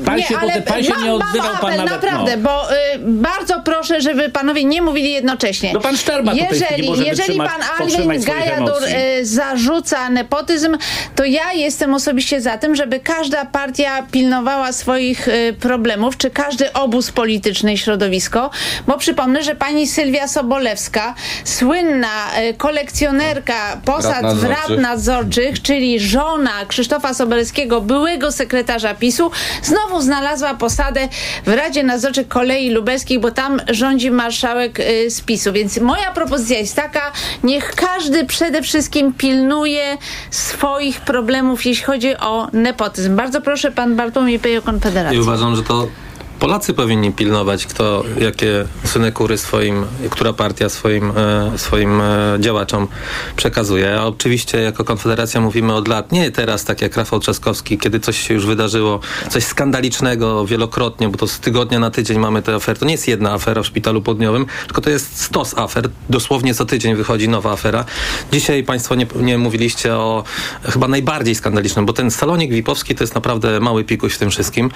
pan się nie odzywał, pan nawet... Naprawdę, bo bardzo proszę, żeby panowie nie mówili jednocześnie. No pan Szczerba jeżeli pan Alwin Gajadur zarzuca nepotyzm, to ja jestem osobiście za tym, żeby każda partia pilnowała swoich problemów, czy każdy obóz polityczny i środowisko, bo przypomnę, że pani Sylwia Sobolewska, słynna kolekcjonerka posad w rad nadzorczych, czyli żona Krzysztofa Sobolewskiego, byłego sekretarza PiS-u, znowu znalazła posadę w Radzie Nadzorczej Kolei Lubelskich, bo tam rządzi marszałek z PiS-u. Więc moja propozycja jest taka, niech każdy przede wszystkim pilnuje swoich problemów, jeśli chodzi o nepotyzm. Bardzo proszę, pan Bartłomiej Pej o Konfederację. I uważam, że to Polacy powinni pilnować, jakie synekury która partia swoim działaczom przekazuje. A oczywiście jako Konfederacja mówimy od lat, nie teraz tak jak Rafał Trzaskowski, kiedy coś się już wydarzyło, coś skandalicznego wielokrotnie, bo to z tygodnia na tydzień mamy te afery. To nie jest jedna afera w Szpitalu Południowym, tylko to jest stos afer. Dosłownie co tydzień wychodzi nowa afera. Dzisiaj państwo nie mówiliście o chyba najbardziej skandalicznym, bo ten salonik VIP-owski to jest naprawdę mały pikuś w tym wszystkim,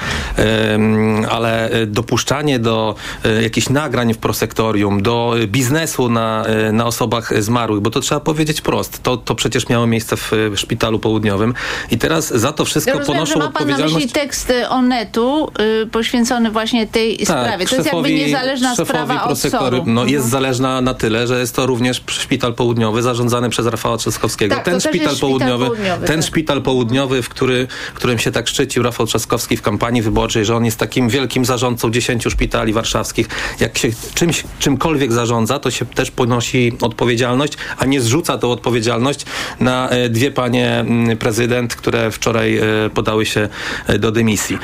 ale dopuszczanie do jakichś nagrań w prosektorium, do biznesu na osobach zmarłych, bo to trzeba powiedzieć prost. To przecież miało miejsce w Szpitalu Południowym i teraz za to wszystko ponoszą odpowiedzialność... Ma pan na myśli tekst Onetu poświęcony właśnie tej sprawie. To jest jakby niezależna sprawa od sądu. No jest zależna na tyle, że jest to również Szpital Południowy zarządzany przez Rafała Trzaskowskiego. Tak, ten Szpital Południowy, w którym się tak szczycił Rafał Trzaskowski w kampanii wyborczej, że on jest takim wielkim zarządcą 10 szpitali warszawskich. Jak się czymkolwiek zarządza, to się też ponosi odpowiedzialność, a nie zrzuca tą odpowiedzialność na dwie panie prezydent, które wczoraj podały się do dymisji.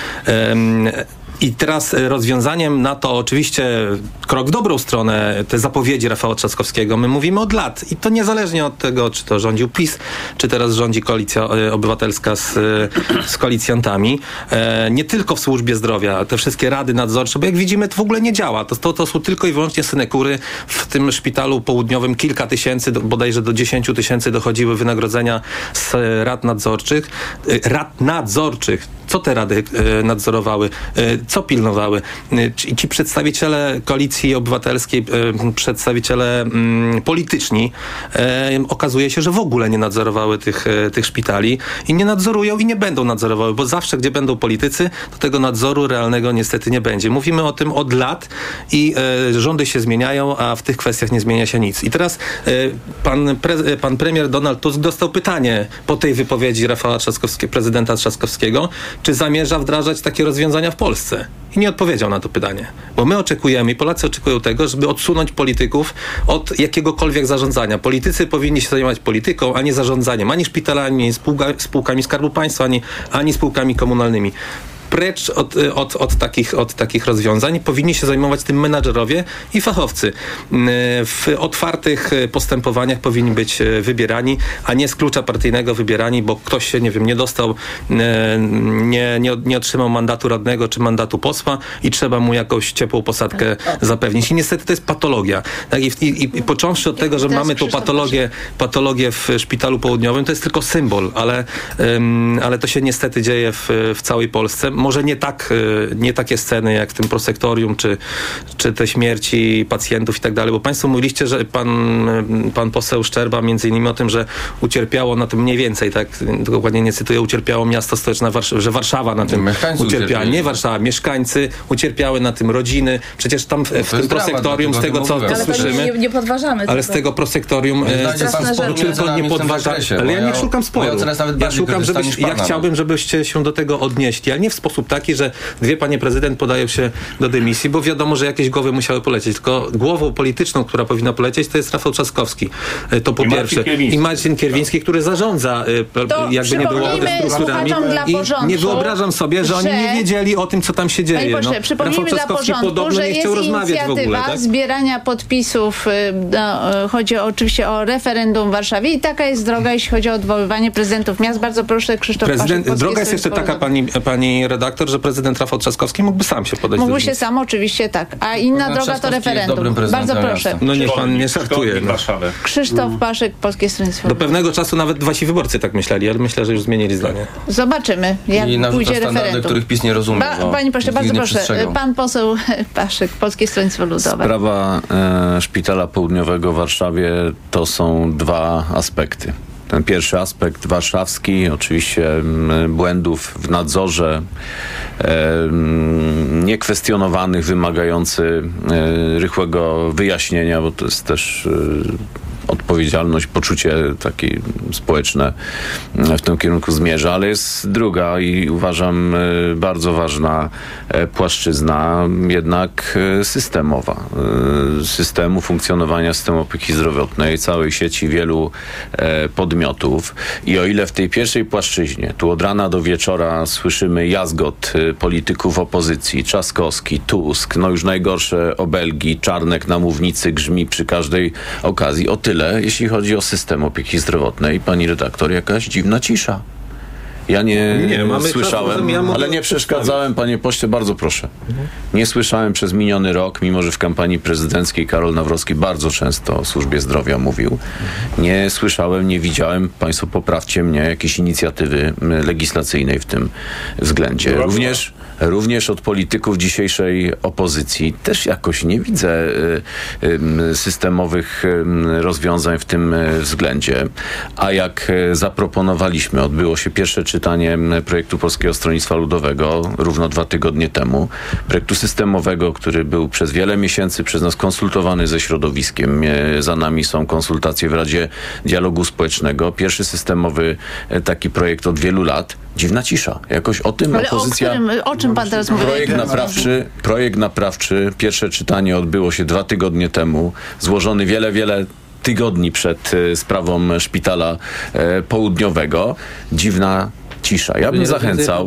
I teraz rozwiązaniem na to oczywiście krok w dobrą stronę, te zapowiedzi Rafała Trzaskowskiego, my mówimy od lat i to niezależnie od tego, czy to rządził PiS, czy teraz rządzi Koalicja Obywatelska z koalicjantami. Nie tylko w służbie zdrowia, te wszystkie rady nadzorcze, bo jak widzimy to w ogóle nie działa. To są tylko i wyłącznie synekury. W tym Szpitalu Południowym kilka tysięcy, bodajże do 10 000 dochodziły wynagrodzenia z rad nadzorczych. Co te rady nadzorowały? Co pilnowały? Ci przedstawiciele Koalicji Obywatelskiej, przedstawiciele polityczni, okazuje się, że w ogóle nie nadzorowały tych szpitali i nie nadzorują i nie będą nadzorowały, bo zawsze, gdzie będą politycy, to tego nadzoru realnego niestety nie będzie. Mówimy o tym od lat i rządy się zmieniają, a w tych kwestiach nie zmienia się nic. I teraz pan premier Donald Tusk dostał pytanie po tej wypowiedzi prezydenta Trzaskowskiego, czy zamierza wdrażać takie rozwiązania w Polsce. I nie odpowiedział na to pytanie. Bo my oczekujemy i Polacy oczekują tego, żeby odsunąć polityków od jakiegokolwiek zarządzania. Politycy powinni się zajmować polityką, a nie zarządzaniem. Ani szpitalami, ani spółkami Skarbu Państwa, ani spółkami komunalnymi. Precz od takich rozwiązań powinni się zajmować tym menadżerowie i fachowcy. W otwartych postępowaniach powinni być wybierani, a nie z klucza partyjnego wybierani, bo ktoś się, nie dostał, nie otrzymał mandatu radnego czy mandatu posła i trzeba mu jakąś ciepłą posadkę zapewnić. I niestety to jest patologia. Tak? I począwszy od tego, że mamy tą patologię w Szpitalu Południowym, to jest tylko symbol, ale to się niestety dzieje w całej Polsce. Może nie takie sceny jak w tym prosektorium, czy te śmierci pacjentów i tak dalej, bo państwo mówiliście, że pan poseł Szczerba między innymi o tym, że ucierpiało na tym mniej więcej, tak dokładnie nie cytuję, ucierpiało miasto stołeczne, że Warszawa na tym ucierpiała. Nie Warszawa, mieszkańcy ucierpiały na tym, rodziny. Przecież tam w tym prosektorium, z tego co słyszymy, nie podważamy ale z tego prosektorium tylko nie podważamy. Ale ja nie szukam sporu. Ja chciałbym, żebyście się do tego odnieśli, ale nie w sposób taki, że dwie panie prezydent podają się do dymisji, bo wiadomo, że jakieś głowy musiały polecieć. Tylko głową polityczną, która powinna polecieć, to jest Rafał Trzaskowski. To po pierwsze. I Marcin Kierwiński, który zarządza, jakby nie było, strukturami. I nie wyobrażam sobie, że oni nie wiedzieli o tym, co tam się dzieje. Panie pośle, przypomnijmy dla porządku, że jest inicjatywa zbierania podpisów. Chodzi oczywiście o referendum w Warszawie i taka jest droga, jeśli chodzi o odwoływanie prezydentów miast. Bardzo proszę, Krzysztof Paszek. Droga jest jeszcze taka, pani redaktor, redaktor, że prezydent Rafał Trzaskowski mógłby sam się podać Mógłby się sam, oczywiście tak. A inna droga to referendum. Bardzo proszę. No niech pan nie żartuje. Krzysztof Paszyk, Polskie Stronnictwo Do Ludowe. pewnego czasu nawet wasi wyborcy tak myśleli, ale myślę, że już zmienili zdanie. Zobaczymy, jak I pójdzie standardy, referendum. których PiS nie rozumie. Panie pośle, bardzo proszę. Pan poseł Paszyk, Polskie Stronnictwo Ludowe. Sprawa Szpitala Południowego w Warszawie to są dwa aspekty. Ten pierwszy aspekt warszawski, oczywiście błędów w nadzorze, niekwestionowanych, wymagający rychłego wyjaśnienia, bo to jest też odpowiedzialność, poczucie takie społeczne w tym kierunku zmierza, ale jest druga i uważam bardzo ważna płaszczyzna, jednak systemowa. Systemu funkcjonowania systemu opieki zdrowotnej, całej sieci wielu podmiotów. I o ile w tej pierwszej płaszczyźnie, tu od rana do wieczora słyszymy jazgot polityków opozycji, Trzaskowski, Tusk, no już najgorsze obelgi, Czarnek na mównicy grzmi przy każdej okazji, o tyle jeśli chodzi o system opieki zdrowotnej, pani redaktor, jakaś dziwna cisza. Ja nie słyszałem, ale nie przeszkadzałem, panie pośle, bardzo proszę. Nie słyszałem przez miniony rok, mimo że w kampanii prezydenckiej Karol Nawrocki bardzo często o służbie zdrowia mówił. Nie słyszałem, nie widziałem, państwo poprawcie mnie, jakiejś inicjatywy legislacyjnej w tym względzie. Również od polityków dzisiejszej opozycji też jakoś nie widzę systemowych rozwiązań w tym względzie. A jak zaproponowaliśmy, odbyło się pierwsze czytanie projektu Polskiego Stronnictwa Ludowego równo 2 tygodnie temu. Projektu systemowego, który był przez wiele miesięcy przez nas konsultowany ze środowiskiem. Za nami są konsultacje w Radzie Dialogu Społecznego. Pierwszy systemowy taki projekt od wielu lat. Dziwna cisza. Jakoś o tym ale opozycja... O czym pan teraz mówi? Projekt naprawczy, pierwsze czytanie odbyło się 2 tygodnie temu, złożony wiele tygodni przed sprawą Szpitala Południowego. Dziwna cisza. Ja bym zachęcał,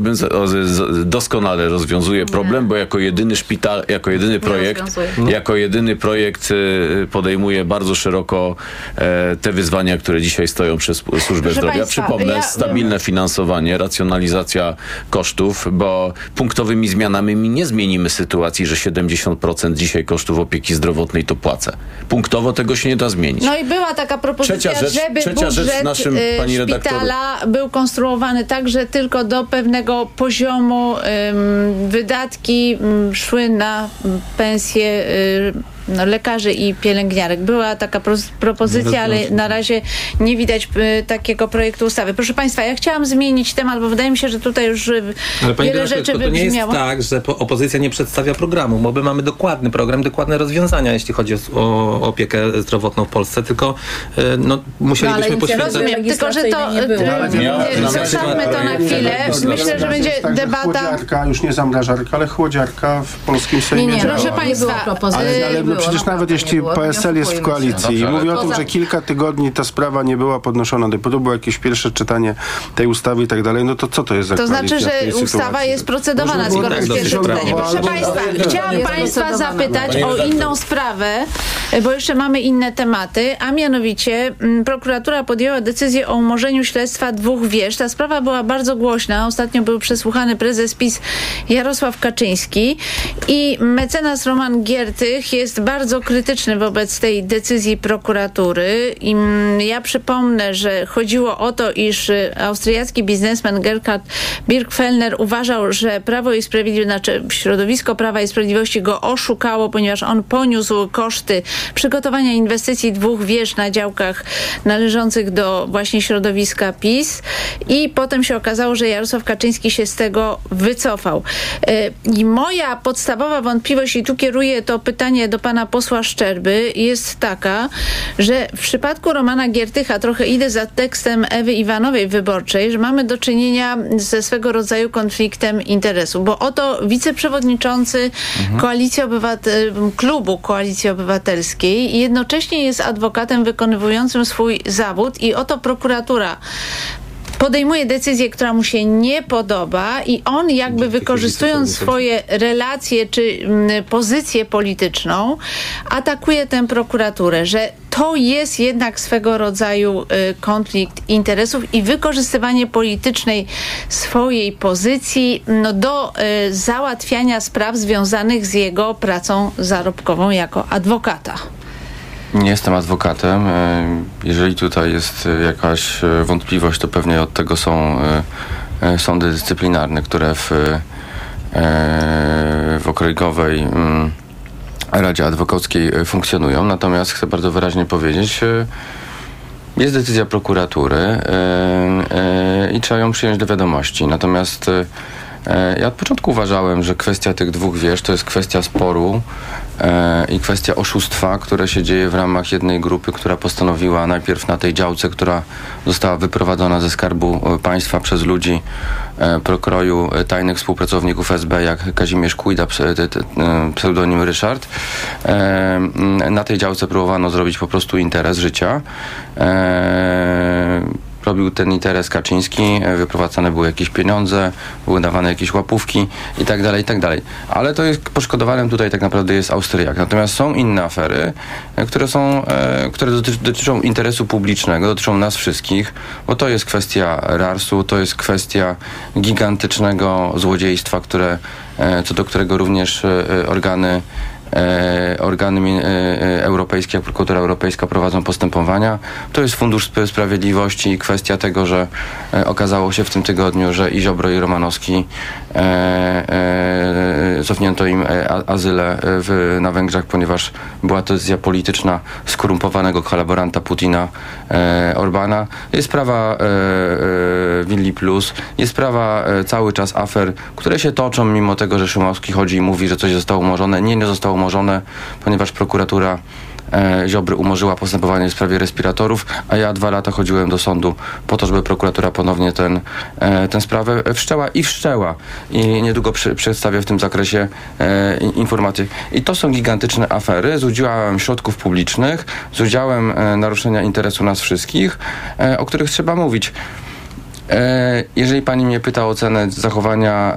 doskonale rozwiązuje problem, bo jako jedyny szpital, jako jedyny projekt podejmuje bardzo szeroko te wyzwania, które dzisiaj stoją przez służbę zdrowia. Państwa, przypomnę, stabilne finansowanie, racjonalizacja kosztów, bo punktowymi zmianami nie zmienimy sytuacji, że 70% dzisiaj kosztów opieki zdrowotnej to płacę. Punktowo tego się nie da zmienić. No i była taka propozycja, żeby budżet szpitala był konstruowany tak, że tylko do pewnego poziomu wydatki szły na pensje lekarzy i pielęgniarek. Była taka propozycja, ale na razie nie widać takiego projektu ustawy. Proszę państwa, ja chciałam zmienić temat, bo wydaje mi się, że tutaj już wiele rzeczy wybrzmiało. To nie jest tak, że opozycja nie przedstawia programu, bo my mamy dokładny program, dokładne rozwiązania, jeśli chodzi o opiekę zdrowotną w Polsce, tylko musielibyśmy poświęcać... Rozumiem, tylko że to zostawmy to na chwilę. Myślę, że będzie debata... Chłodziarka, już nie zamrażarka, ale chłodziarka w polskim Sejmie. Nie, proszę państwa, przecież nawet jeśli PSL jest w koalicji i mówi o tym, że kilka tygodni ta sprawa nie była podnoszona do próby, było jakieś pierwsze czytanie tej ustawy i tak dalej, no to co to jest za koalicja? To znaczy, że ustawa jest procedowana, tylko to jest pierwsze czytanie. Proszę państwa, chciałam państwa zapytać o inną sprawę, bo jeszcze mamy inne tematy, a mianowicie prokuratura podjęła decyzję o umorzeniu śledztwa 2 wież. Ta sprawa była bardzo głośna. Ostatnio był przesłuchany prezes PiS Jarosław Kaczyński i mecenas Roman Giertych jest bardzo krytyczny wobec tej decyzji prokuratury. I ja przypomnę, że chodziło o to, iż austriacki biznesmen Gerhard Birgfellner uważał, że Prawo i Sprawiedliwość, środowisko Prawa i Sprawiedliwości go oszukało, ponieważ on poniósł koszty przygotowania inwestycji 2 wież na działkach należących do właśnie środowiska PiS i potem się okazało, że Jarosław Kaczyński się z tego wycofał. I moja podstawowa wątpliwość, i tu kieruję to pytanie do pana posła Szczerby, jest taka, że w przypadku Romana Giertycha, trochę idę za tekstem Ewy Iwanowej Wyborczej, że mamy do czynienia ze swego rodzaju konfliktem interesu, bo oto wiceprzewodniczący klubu Koalicji Obywatelskiej i jednocześnie jest adwokatem wykonywującym swój zawód i oto prokuratura podejmuje decyzję, która mu się nie podoba i on jakby wykorzystując swoje relacje czy pozycję polityczną atakuje tę prokuraturę, że to jest jednak swego rodzaju konflikt interesów i wykorzystywanie politycznej swojej pozycji do załatwiania spraw związanych z jego pracą zarobkową jako adwokata. Nie jestem adwokatem. Jeżeli tutaj jest jakaś wątpliwość, to pewnie od tego są sądy dyscyplinarne, które w okręgowej Radzie Adwokackiej funkcjonują. Natomiast chcę bardzo wyraźnie powiedzieć, jest decyzja prokuratury i trzeba ją przyjąć do wiadomości. Natomiast ja od początku uważałem, że kwestia tych dwóch wież to jest kwestia sporu i kwestia oszustwa, które się dzieje w ramach jednej grupy, która postanowiła najpierw na tej działce, która została wyprowadzona ze Skarbu Państwa przez ludzi pokroju tajnych współpracowników SB, jak Kazimierz Kujda, pseudonim Ryszard. Na tej działce próbowano zrobić po prostu interes życia. Robił ten interes Kaczyński, wyprowadzane były jakieś pieniądze, były dawane jakieś łapówki i tak dalej, i tak dalej. Ale to jest poszkodowanym tutaj tak naprawdę jest Austriak. Natomiast są inne afery, które dotyczą interesu publicznego, dotyczą nas wszystkich, bo to jest kwestia RARS-u, to jest kwestia gigantycznego złodziejstwa, co do którego również organy europejskie, jak Prokuratura Europejska prowadzą postępowania. To jest Fundusz Sprawiedliwości i kwestia tego, że okazało się w tym tygodniu, że i Ziobro, i Romanowski cofnięto im azyle na Węgrzech, ponieważ była to decyzja polityczna skorumpowanego kolaboranta Putina, Orbana. Jest sprawa Willi Plus, jest sprawa cały czas afer, które się toczą, mimo tego, że Szumowski chodzi i mówi, że coś zostało umorzone. Nie zostało umorzone, ponieważ prokuratura Ziobry umorzyła postępowanie w sprawie respiratorów, a ja 2 lata chodziłem do sądu po to, żeby prokuratura ponownie tę sprawę wszczęła. I niedługo przedstawię w tym zakresie informacje. I to są gigantyczne afery z udziałem środków publicznych, z udziałem naruszenia interesu nas wszystkich, o których trzeba mówić. Jeżeli pani mnie pyta o cenę zachowania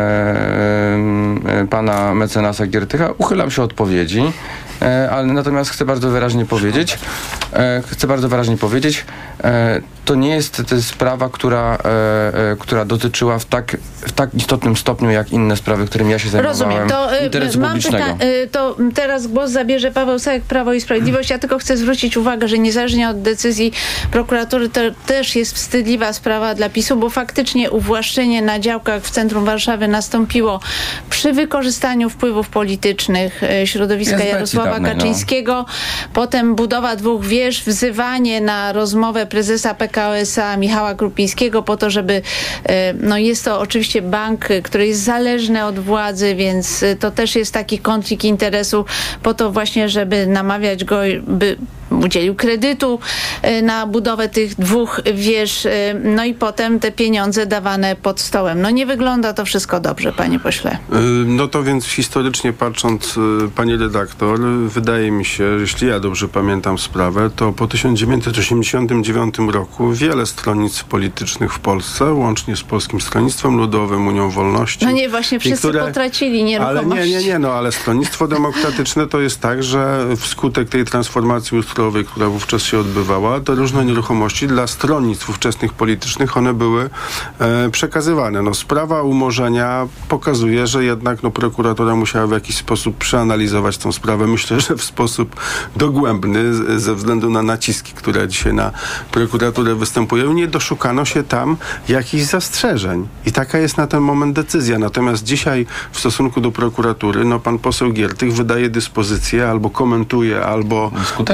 pana mecenasa Giertycha, uchylam się od odpowiedzi, ale natomiast chcę bardzo wyraźnie powiedzieć, to nie jest sprawa, która dotyczyła w tak istotnym stopniu, jak inne sprawy, którymi ja się zajmowałem, interesu publicznego. To teraz głos zabierze Paweł Sajek, Prawo i Sprawiedliwość. Ja tylko chcę zwrócić uwagę, że niezależnie od decyzji prokuratury, to też jest wstydliwa sprawa dla PiS-u, bo faktycznie uwłaszczenie na działkach w centrum Warszawy nastąpiło przy wykorzystaniu wpływów politycznych środowiska Jarosława Kaczyńskiego. Potem budowa 2 wież, wzywanie na rozmowę prezesa PKO SA Michała Krupińskiego po to, żeby jest to oczywiście bank, który jest zależny od władzy, więc to też jest taki konflikt interesu po to właśnie, żeby namawiać go, by udzielił kredytu na budowę tych 2 wież, no i potem te pieniądze dawane pod stołem. No nie wygląda to wszystko dobrze, panie pośle. No to więc historycznie patrząc, pani redaktor, wydaje mi się, jeśli ja dobrze pamiętam sprawę, to po 1989 roku wiele stronnictw politycznych w Polsce, łącznie z Polskim Stronnictwem Ludowym, Unią Wolności. No nie, właśnie wszyscy potracili nieruchomość. Ale ale Stronnictwo Demokratyczne to jest tak, że wskutek tej transformacji ustrojowej, która wówczas się odbywała, te różne nieruchomości dla stronnictw ówczesnych politycznych, one były przekazywane. No, sprawa umorzenia pokazuje, że jednak prokuratura musiała w jakiś sposób przeanalizować tę sprawę. Myślę, że w sposób dogłębny ze względu na naciski, które dzisiaj na prokuraturę występują. Nie doszukano się tam jakichś zastrzeżeń. I taka jest na ten moment decyzja. Natomiast dzisiaj w stosunku do prokuratury, pan poseł Giertych wydaje dyspozycję, albo komentuje, albo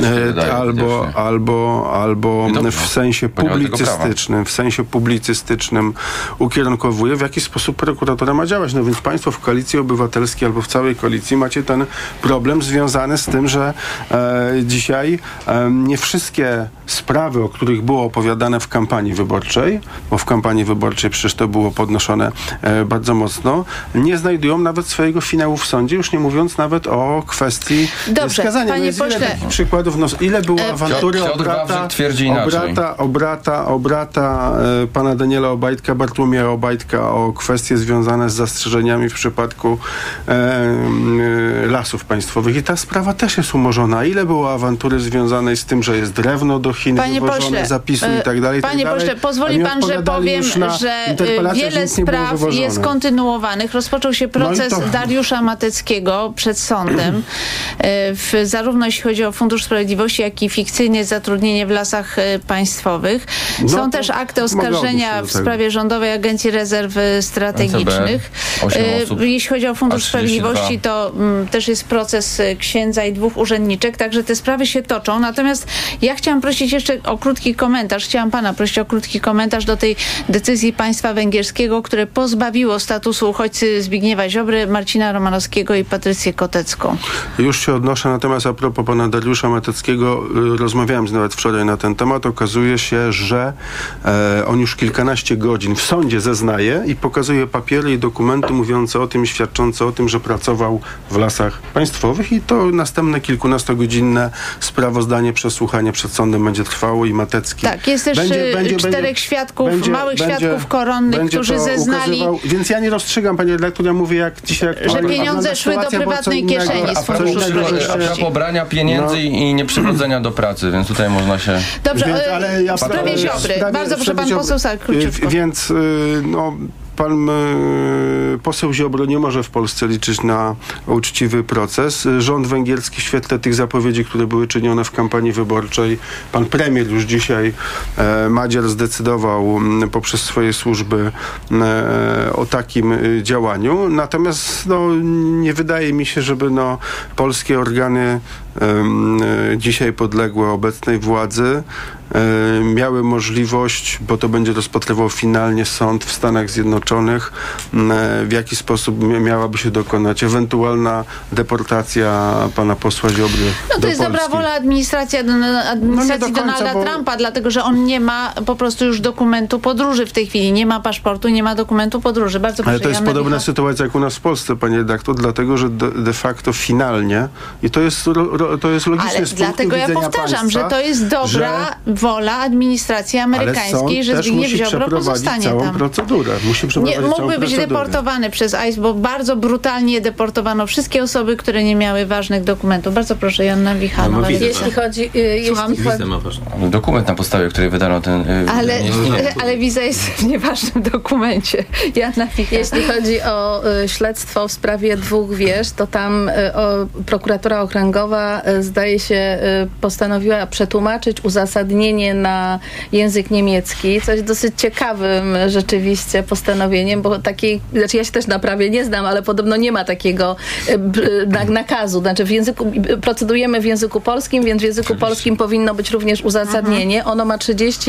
w sensie publicystycznym ukierunkowuje, w jaki sposób prokuratura ma działać. No więc państwo w Koalicji Obywatelskiej albo w całej koalicji macie ten problem związany z tym, że dzisiaj nie wszystkie sprawy, o których było opowiadane w kampanii wyborczej, bo w kampanii wyborczej przecież to było podnoszone bardzo nie znajdują nawet swojego finału w sądzie, już nie mówiąc nawet o kwestii skazania. Panie pośle. Ile takich przykładów, ile było awantury Piotr Wawrzyk twierdzi inaczej. obrata pana Daniela Obajtka, Bartłomieja Obajtka o kwestie związane z zastrzeżeniami w przypadku Lasów Państwowych. I ta sprawa też jest umorzona. Ile było awantury związanej z tym, że jest drewno do Chin wywożone, zapisu i tak dalej. Panie pośle, pozwoli pan, że powiem, że wiele spraw jest kontynuowanych. Rozpoczął się proces Dariusza Mateckiego przed sądem. Zarówno jeśli chodzi o Fundusz Sprawiedliwości, jak i fikcyjne zatrudnienie w Lasach Państwowych. Są też akty oskarżenia w sprawie Rządowej Agencji Rezerw Strategicznych. Jeśli chodzi o Fundusz Sprawiedliwości, to też jest proces księdza i 2 urzędniczek, także te sprawy się toczą. Natomiast ja chciałam prosić jeszcze o krótki komentarz. Chciałam pana prosić o krótki komentarz do tej decyzji państwa węgierskiego, które pozbawiło statusu uchodźcy Zbigniewa Ziobry, Marcina Romanowskiego i Patrycję Kotecką. Już się odnoszę, natomiast a propos pana Dariusza Mateckiego, rozmawiałem nawet wczoraj na ten temat. Okazuje się, że on już kilkanaście godzin w sądzie zeznaje i pokazuje papiery i dokumenty mówiące o tym, świadczące o tym, że pracował w Lasach Państwowych i to następne kilkunastogodzinne sprawozdanie, przesłuchanie przed sądem będzie trwało i Matecki. Tak, jest też 4 świadków, małych świadków koronnych, którzy zeznali. Więc ja nie rozstrzygam, panie redaktor, ja mówię jak dzisiaj... Że pieniądze szły do prywatnej kieszeni z Funduszu Sprawiedliwości. A propos brania pieniędzy i nieprzychodzenia do pracy, więc tutaj można się... Dobrze, ale ja w sprawie Ziobry. Bardzo proszę, pan poseł króciutko. Więc pan poseł Ziobro nie może w Polsce liczyć na uczciwy proces. Rząd węgierski w świetle tych zapowiedzi, które były czynione w kampanii wyborczej, pan premier już dzisiaj, Madziar, zdecydował poprzez swoje służby o takim działaniu. Natomiast nie wydaje mi się, żeby polskie organy dzisiaj podległe obecnej władzy miały możliwość, bo to będzie rozpatrywał finalnie sąd w Stanach Zjednoczonych, w jaki sposób miałaby się dokonać ewentualna deportacja pana posła Ziobry do to jest Polski. dobra wola administracji Donalda Trumpa, dlatego że on nie ma po prostu już dokumentu podróży w tej chwili. Nie ma paszportu, nie ma dokumentu podróży. Bardzo proszę. Ale to jest podobna sytuacja jak u nas w Polsce, panie redaktor, dlatego że de facto finalnie, i to jest logiczne. Ale dlatego ja powtarzam, że to jest dobra wola administracji amerykańskiej, że Zbigniew Ziobro pozostanie tam. Procedurę. Mógłby być deportowany przez ICE, bo bardzo brutalnie deportowano wszystkie osoby, które nie miały ważnych dokumentów. Bardzo proszę, Joanna Wichanowa. Jeśli chodzi... Dokument, na podstawie której wydano ten... Ale wiza jest w nieważnym dokumencie. Joanna Wichanowa. Jeśli chodzi o śledztwo w sprawie 2 wież, to tam prokuratura okręgowa zdaje się postanowiła przetłumaczyć uzasadnienie na język niemiecki, coś dosyć ciekawym rzeczywiście postanowieniem, bo ja się też na prawie nie znam, ale podobno nie ma takiego nakazu. Znaczy procedujemy w języku polskim, więc w języku polskim powinno być również uzasadnienie. Ono ma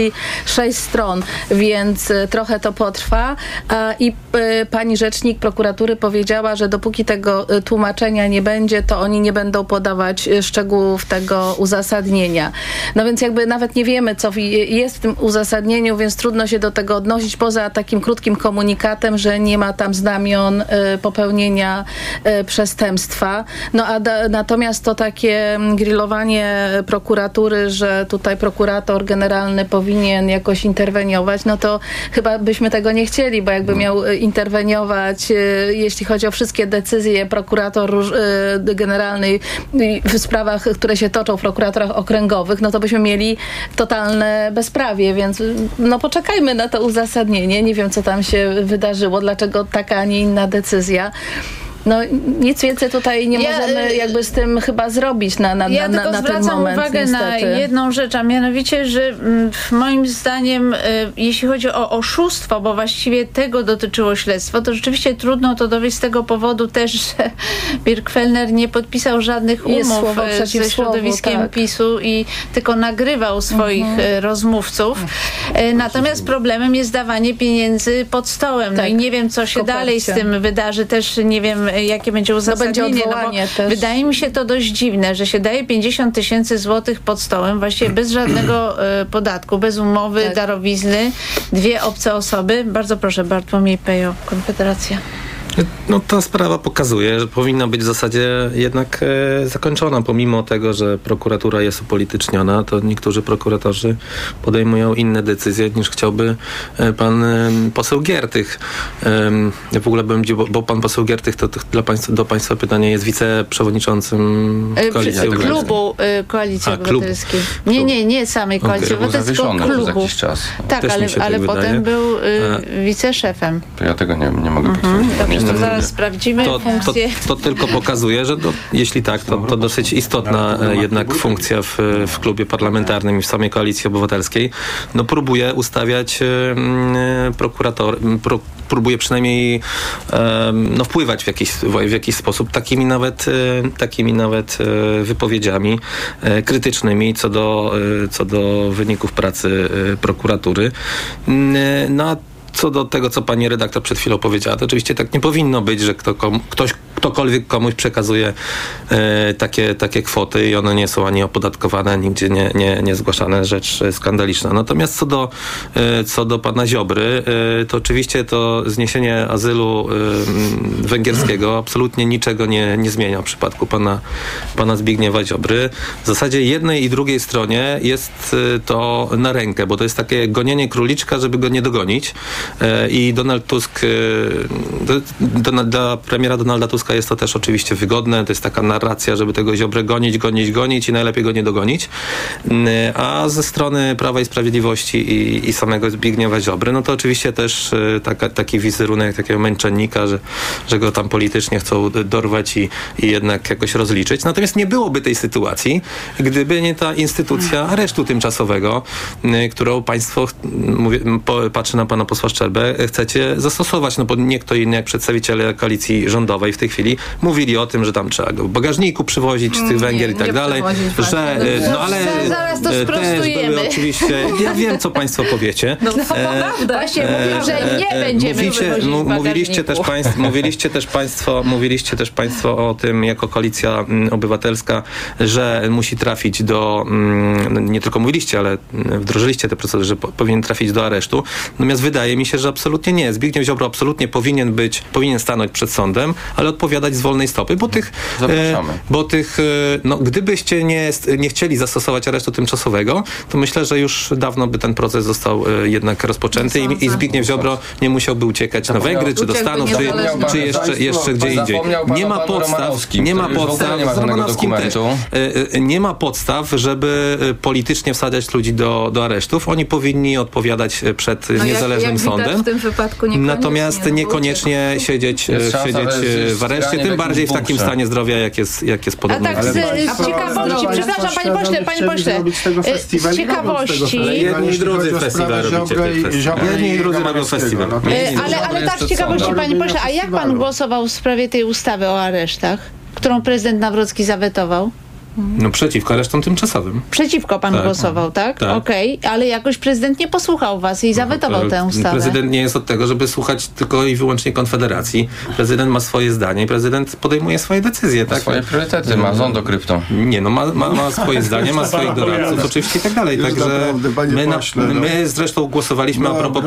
36 stron, więc trochę to potrwa. I pani rzecznik prokuratury powiedziała, że dopóki tego tłumaczenia nie będzie, to oni nie będą podawać szczegółów tego uzasadnienia. No więc jakby nawet nie wiemy, co jest w tym uzasadnieniu, więc trudno się do tego odnosić, poza takim krótkim komunikatem, że nie ma tam znamion popełnienia przestępstwa. Natomiast to takie grillowanie prokuratury, że tutaj prokurator generalny powinien jakoś interweniować, no to chyba byśmy tego nie chcieli, bo jakby miał interweniować, jeśli chodzi o wszystkie decyzje prokurator generalny w sprawach, które się toczą w prokuratorach okręgowych, no to byśmy mieli totalne bezprawie, więc poczekajmy na to uzasadnienie. Nie wiem, co tam się wydarzyło, dlaczego taka, a nie inna decyzja. Nic więcej tutaj nie możemy jakby z tym chyba zrobić na ten moment. Ja tylko zwracam uwagę niestety na jedną rzecz, a mianowicie, że moim zdaniem, jeśli chodzi o oszustwo, bo właściwie tego dotyczyło śledztwo, to rzeczywiście trudno to dowieść z tego powodu też, że Birgfellner nie podpisał żadnych umów ze środowiskiem PiS-u i tylko nagrywał swoich rozmówców. Natomiast problemem jest dawanie pieniędzy pod stołem. I nie wiem, co się dalej z tym wydarzy. Też nie wiem, jakie będzie uzasadnienie. Wydaje mi się to dość dziwne, że się daje 50 000 złotych pod stołem, właściwie bez żadnego podatku, bez umowy, darowizny, 2 obce osoby. Bardzo proszę, Bartłomiej Pejo, Konfederacja. No ta sprawa pokazuje, że powinna być w zasadzie jednak zakończona, pomimo tego, że prokuratura jest upolityczniona, to niektórzy prokuratorzy podejmują inne decyzje niż chciałby pan poseł Giertych. Ja w ogóle bo pan poseł Giertych to do państwa pytanie jest wiceprzewodniczącym Koalicji klubu Koalicji Obywatelskiej. Nie samej Koalicji Obywatelskiej, tylko klubu. Przez jakiś czas. Tak, ale potem był wiceszefem. To ja tego nie mogę potwierdzić. To zaraz sprawdzimy funkcję. To tylko pokazuje, że jeśli tak, to dosyć istotna jednak funkcja w klubie parlamentarnym i w samej Koalicji Obywatelskiej. No próbuje ustawiać próbuje przynajmniej wpływać w jakiś sposób takimi nawet wypowiedziami krytycznymi co do wyników pracy prokuratury. Co do tego, co pani redaktor przed chwilą powiedziała, to oczywiście tak nie powinno być, że ktokolwiek komuś przekazuje takie kwoty i one nie są ani opodatkowane, nigdzie nie zgłaszane, rzecz skandaliczna. Natomiast co do pana Ziobry, to oczywiście to zniesienie azylu węgierskiego absolutnie niczego nie zmienia w przypadku pana Zbigniewa Ziobry. W zasadzie jednej i drugiej stronie jest to na rękę, bo to jest takie gonienie króliczka, żeby go nie dogonić. I Donald Tusk, dla premiera Donalda Tuska jest to też oczywiście wygodne. To jest taka narracja, żeby tego Ziobrę gonić i najlepiej go nie dogonić. A ze strony Prawa i Sprawiedliwości i samego Zbigniewa Ziobry, no to oczywiście też taki wizerunek takiego męczennika, że go tam politycznie chcą dorwać i jednak jakoś rozliczyć. Natomiast nie byłoby tej sytuacji, gdyby nie ta instytucja aresztu tymczasowego, którą państwo, patrzę na pana posła Szczerbę, chcecie zastosować, bo nie kto inny jak przedstawiciele koalicji rządowej w tej chwili mówili o tym, że tam trzeba go w bagażniku przywozić z tych Węgier i tak dalej, że zaraz to sprostujemy. Oczywiście, ja wiem, co państwo powiecie. Właśnie mówię, że nie będziemy Mówiliście też państwo o tym jako Koalicja Obywatelska, że musi trafić nie tylko mówiliście, ale wdrożyliście te procedury, że powinien trafić do aresztu. Natomiast wydaje mi się, że absolutnie nie. Zbigniew Ziobro absolutnie powinien stanąć przed sądem, ale odpowiadać z wolnej stopy, bo gdybyście nie chcieli zastosować aresztu tymczasowego, to myślę, że już dawno by ten proces został jednak rozpoczęty i Zbigniew Ziobro nie musiałby uciekać na Węgry, czy do Stanów, czy jeszcze gdzie indziej. Nie ma podstaw, żeby politycznie wsadzać ludzi do aresztów. Oni powinni odpowiadać przed niezależnym sądem. W tym wypadku natomiast niekoniecznie siedzieć w areszcie, tym bardziej w takim stanie zdrowia, jak jest podobny. A tak z ciekawości, przepraszam, panie pośle, z ciekawości... Jedni i drudzy festiwal robicie. Jedni i drudzy robią festiwal. Ale tak z ciekawości, panie pośle, a jak pan głosował w sprawie tej ustawy o aresztach, którą prezydent Nawrocki zawetował? No przeciwko aresztom tymczasowym. Przeciwko pan głosował, tak? Okej, ale jakoś prezydent nie posłuchał was i zawetował tę ustawę. Prezydent nie jest od tego, żeby słuchać tylko i wyłącznie Konfederacji. Prezydent ma swoje zdanie i prezydent podejmuje swoje decyzje. Tak? Swoje priorytety, ma rząd do krypto. Nie, ma swoje zdanie, ma swoich doradców oczywiście i tak dalej. Także my zresztą głosowaliśmy a propos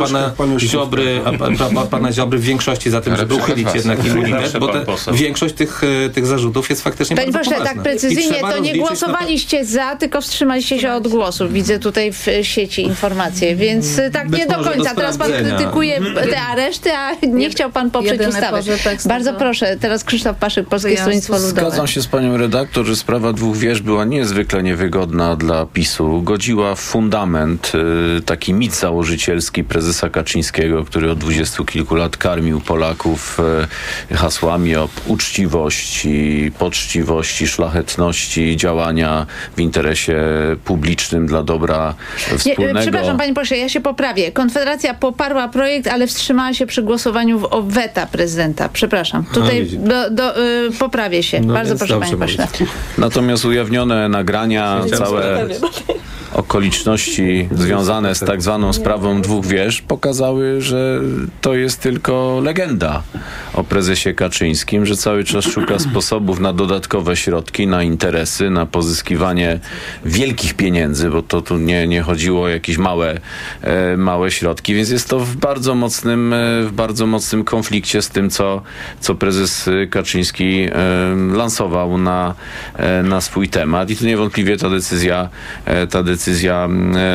pana Ziobry w większości za tym, żeby uchylić jednak immunitet, bo większość tych zarzutów jest faktycznie bardzo poważna. Tak precyzyjnie, to nie głosowaliście za, tylko wstrzymaliście się od głosu. Widzę tutaj w sieci informacje, więc tak nie do końca. Teraz pan krytykuje te areszty, a nie chciał pan poprzeć ustawy. Bardzo proszę, teraz Krzysztof Paszyk, Polskie Stronnictwo Ludowe. Zgadzam się z panią redaktor, że sprawa dwóch wież była niezwykle niewygodna dla PiS-u. Godziła w fundament, taki mit założycielski prezesa Kaczyńskiego, który od 20 kilku lat karmił Polaków hasłami o uczciwości, poczciwości, szlachetności, działania w interesie publicznym dla dobra wspólnego. Przepraszam, panie pośle, ja się poprawię. Konfederacja poparła projekt, ale wstrzymała się przy głosowaniu o weta prezydenta. Przepraszam. Tutaj poprawię się. Bardzo proszę, panie pośle. Natomiast ujawnione nagrania, okoliczności związane z tak zwaną sprawą dwóch wież pokazały, że to jest tylko legenda o prezesie Kaczyńskim, że cały czas szuka sposobów na dodatkowe środki, na interesy, na pozyskiwanie wielkich pieniędzy, bo to tu nie chodziło o jakieś małe środki, więc jest to w bardzo mocnym konflikcie z tym, co prezes Kaczyński lansował na swój temat. I tu niewątpliwie ta decyzja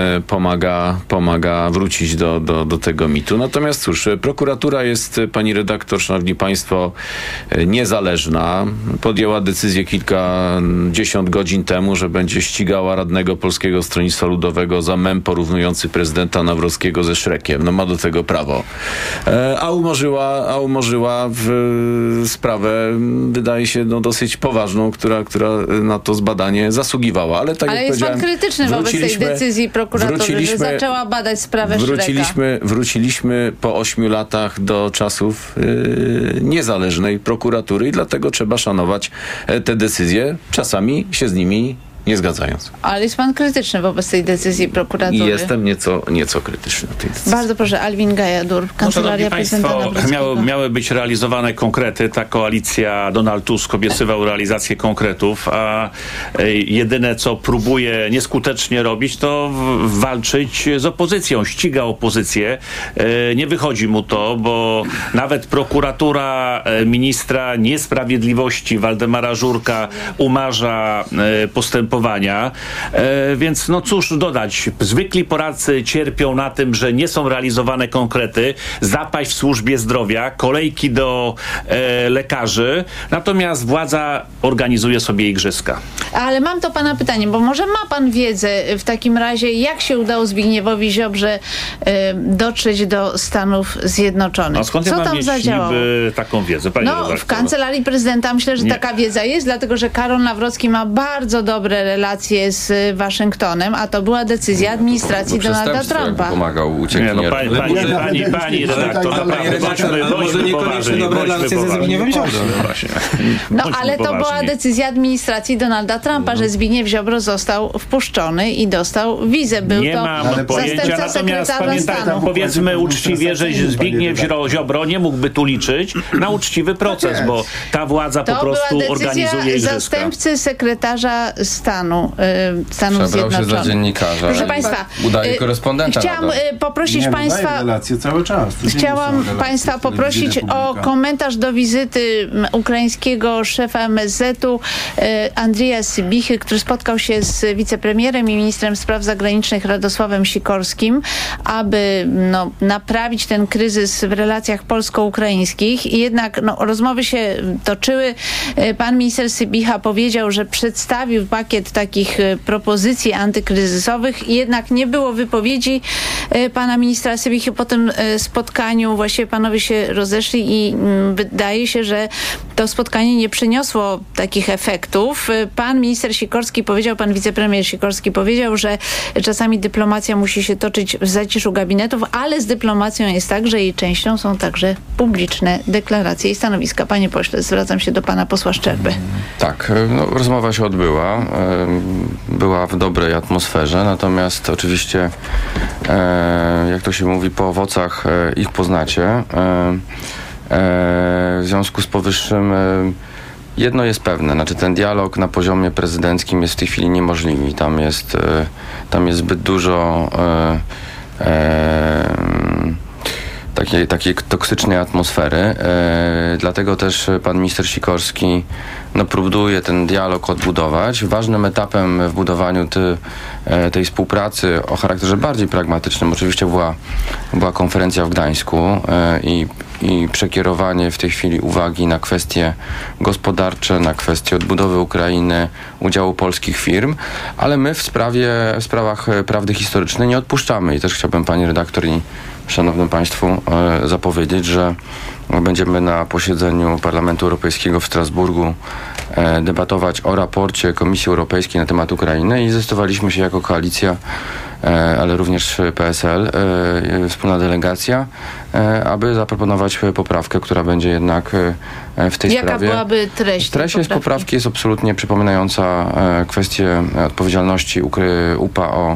pomaga wrócić do tego mitu. Natomiast cóż, prokuratura jest, pani redaktor, szanowni państwo, niezależna. Podjęła decyzję kilkadziesiąt godzin temu, że będzie ścigała radnego Polskiego Stronnictwa Ludowego za mem porównujący prezydenta Nawrockiego ze Szrekiem. No ma do tego prawo. A umorzyła sprawę, wydaje się, dosyć poważną, która na to zbadanie zasługiwała. Ale tak jak jest pan krytyczny wobec tej decyzji prokuratury, że zaczęła badać sprawę Szreka. Wróciliśmy po 8 latach do czasów niezależnej prokuratury i dlatego trzeba szanować te decyzje, czasami się z nimi nie zgadzając. Ale jest pan krytyczny wobec tej decyzji prokuratury? Jestem nieco krytyczny w tej decyzji. Bardzo proszę, Alwin Gajadur, Kancelaria Prezydenta Nawrockiego. Miały być realizowane konkrety. Ta koalicja, Donald Tusk obiecywał realizację konkretów, a jedyne, co próbuje nieskutecznie robić, to walczyć z opozycją. Ściga opozycję. Nie wychodzi mu to, bo nawet prokuratura ministra niesprawiedliwości Waldemara Żurka umarza postępowania. Więc no cóż dodać, zwykli Polacy cierpią na tym, że nie są realizowane konkrety, zapaść w służbie zdrowia, kolejki do lekarzy, natomiast władza organizuje sobie igrzyska. Ale mam do pana pytanie, bo może ma pan wiedzę w takim razie, jak się udało Zbigniewowi Ziobrze dotrzeć do Stanów Zjednoczonych? A skąd ja mam mieć niby taką wiedzę, pani redaktor? W Kancelarii Prezydenta myślę, że taka wiedza jest, dlatego że Karol Nawrocki ma bardzo dobre relacje z Waszyngtonem, a to była decyzja administracji Donalda Trumpa. Pomagał uciekinierom. Pani redaktor, może niekoniecznie dobre relacje ze Zbigniewem Ziobrą. No ale to była decyzja administracji Donalda Trumpa, że Zbigniew Ziobro został wpuszczony i dostał wizę. Był nie to mam pojęcia, natomiast pamiętam, powiedzmy uczciwie, że Zbigniew Ziobro nie mógłby tu liczyć na uczciwy proces, bo ta władza po prostu organizuje igrzyska. Zastępcy sekretarza Stanów Zjednoczonych. Się za dziennikarza. Proszę państwa, udaje korespondenta. Chciałam poprosić państwa. Relacje cały czas. Chciałam państwa poprosić o komentarz do wizyty ukraińskiego szefa MSZ-u Andrija Sybichy, który spotkał się z wicepremierem i ministrem spraw zagranicznych Radosławem Sikorskim, aby naprawić ten kryzys w relacjach polsko-ukraińskich. I jednak rozmowy się toczyły. Pan minister Sybicha powiedział, że przedstawił pakiet takich propozycji antykryzysowych i jednak nie było wypowiedzi pana ministra Sybichy po tym spotkaniu. Właściwie panowie się rozeszli i wydaje się, że to spotkanie nie przyniosło takich efektów. Pan minister Sikorski powiedział, pan wicepremier Sikorski powiedział, że czasami dyplomacja musi się toczyć w zaciszu gabinetów, ale z dyplomacją jest tak, że jej częścią są także publiczne deklaracje i stanowiska. Panie pośle, zwracam się do pana posła Szczerby. Tak, rozmowa się odbyła. Była w dobrej atmosferze, natomiast oczywiście, jak to się mówi, po owocach ich poznacie. W związku z powyższym jedno jest pewne, znaczy ten dialog na poziomie prezydenckim jest w tej chwili niemożliwy. Tam jest zbyt dużo takiej toksycznej atmosfery. Dlatego też pan minister Sikorski próbuje ten dialog odbudować. Ważnym etapem w budowaniu tej współpracy o charakterze bardziej pragmatycznym oczywiście była konferencja w Gdańsku i przekierowanie w tej chwili uwagi na kwestie gospodarcze, na kwestie odbudowy Ukrainy, udziału polskich firm, ale my w sprawach prawdy historycznej nie odpuszczamy i też chciałbym pani redaktor i szanownym państwu zapowiedzieć, że będziemy na posiedzeniu Parlamentu Europejskiego w Strasburgu debatować o raporcie Komisji Europejskiej na temat Ukrainy i zdecydowaliśmy się jako koalicja ale również PSL, wspólna delegacja, aby zaproponować poprawkę, która będzie jednak w tej sprawie. Jaka byłaby treść? Treść poprawki jest absolutnie przypominająca kwestię odpowiedzialności UPA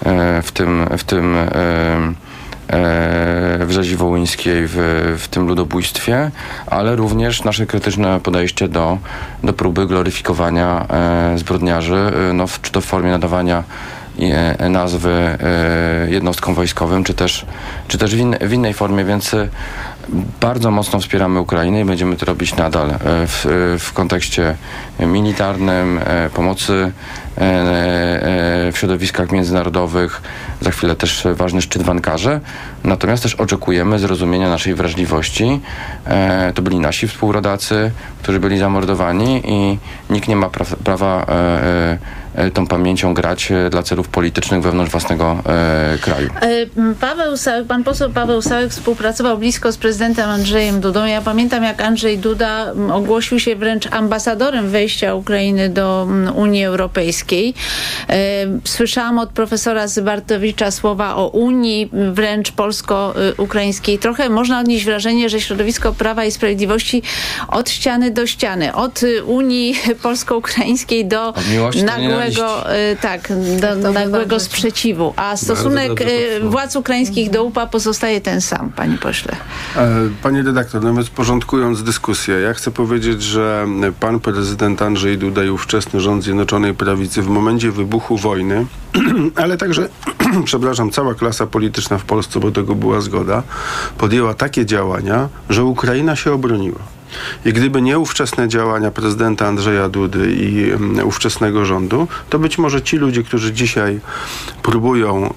w rzezi wołyńskiej, w tym ludobójstwie, ale również nasze krytyczne podejście do próby gloryfikowania zbrodniarzy, czy to w formie nadawania nazwy jednostkom wojskowym, czy też w innej formie, więc bardzo mocno wspieramy Ukrainę i będziemy to robić nadal w kontekście militarnym, pomocy w środowiskach międzynarodowych, za chwilę też ważny szczyt w Ankarze, natomiast też oczekujemy zrozumienia naszej wrażliwości. To byli nasi współrodacy, którzy byli zamordowani i nikt nie ma prawa tą pamięcią grać dla celów politycznych wewnątrz własnego kraju. Pan poseł Paweł Sałek współpracował blisko z prezydentem Andrzejem Dudą. Ja pamiętam, jak Andrzej Duda ogłosił się wręcz ambasadorem wejścia Ukrainy do Unii Europejskiej. Słyszałam od profesora Zybartowicza słowa o Unii wręcz polsko-ukraińskiej. Trochę można odnieść wrażenie, że środowisko Prawa i Sprawiedliwości od ściany do ściany, od Unii polsko-ukraińskiej do nagłego sprzeciwu. A stosunek władz ukraińskich do UPA pozostaje ten sam, panie pośle. Pani redaktor, nawet porządkując dyskusję, ja chcę powiedzieć, że pan prezydent Andrzej Duda i ówczesny rząd Zjednoczonej Prawicy w momencie wybuchu wojny, ale także, cała klasa polityczna w Polsce, bo tego była zgoda, podjęła takie działania, że Ukraina się obroniła. I gdyby nie ówczesne działania prezydenta Andrzeja Dudy i ówczesnego rządu, to być może ci ludzie, którzy dzisiaj próbują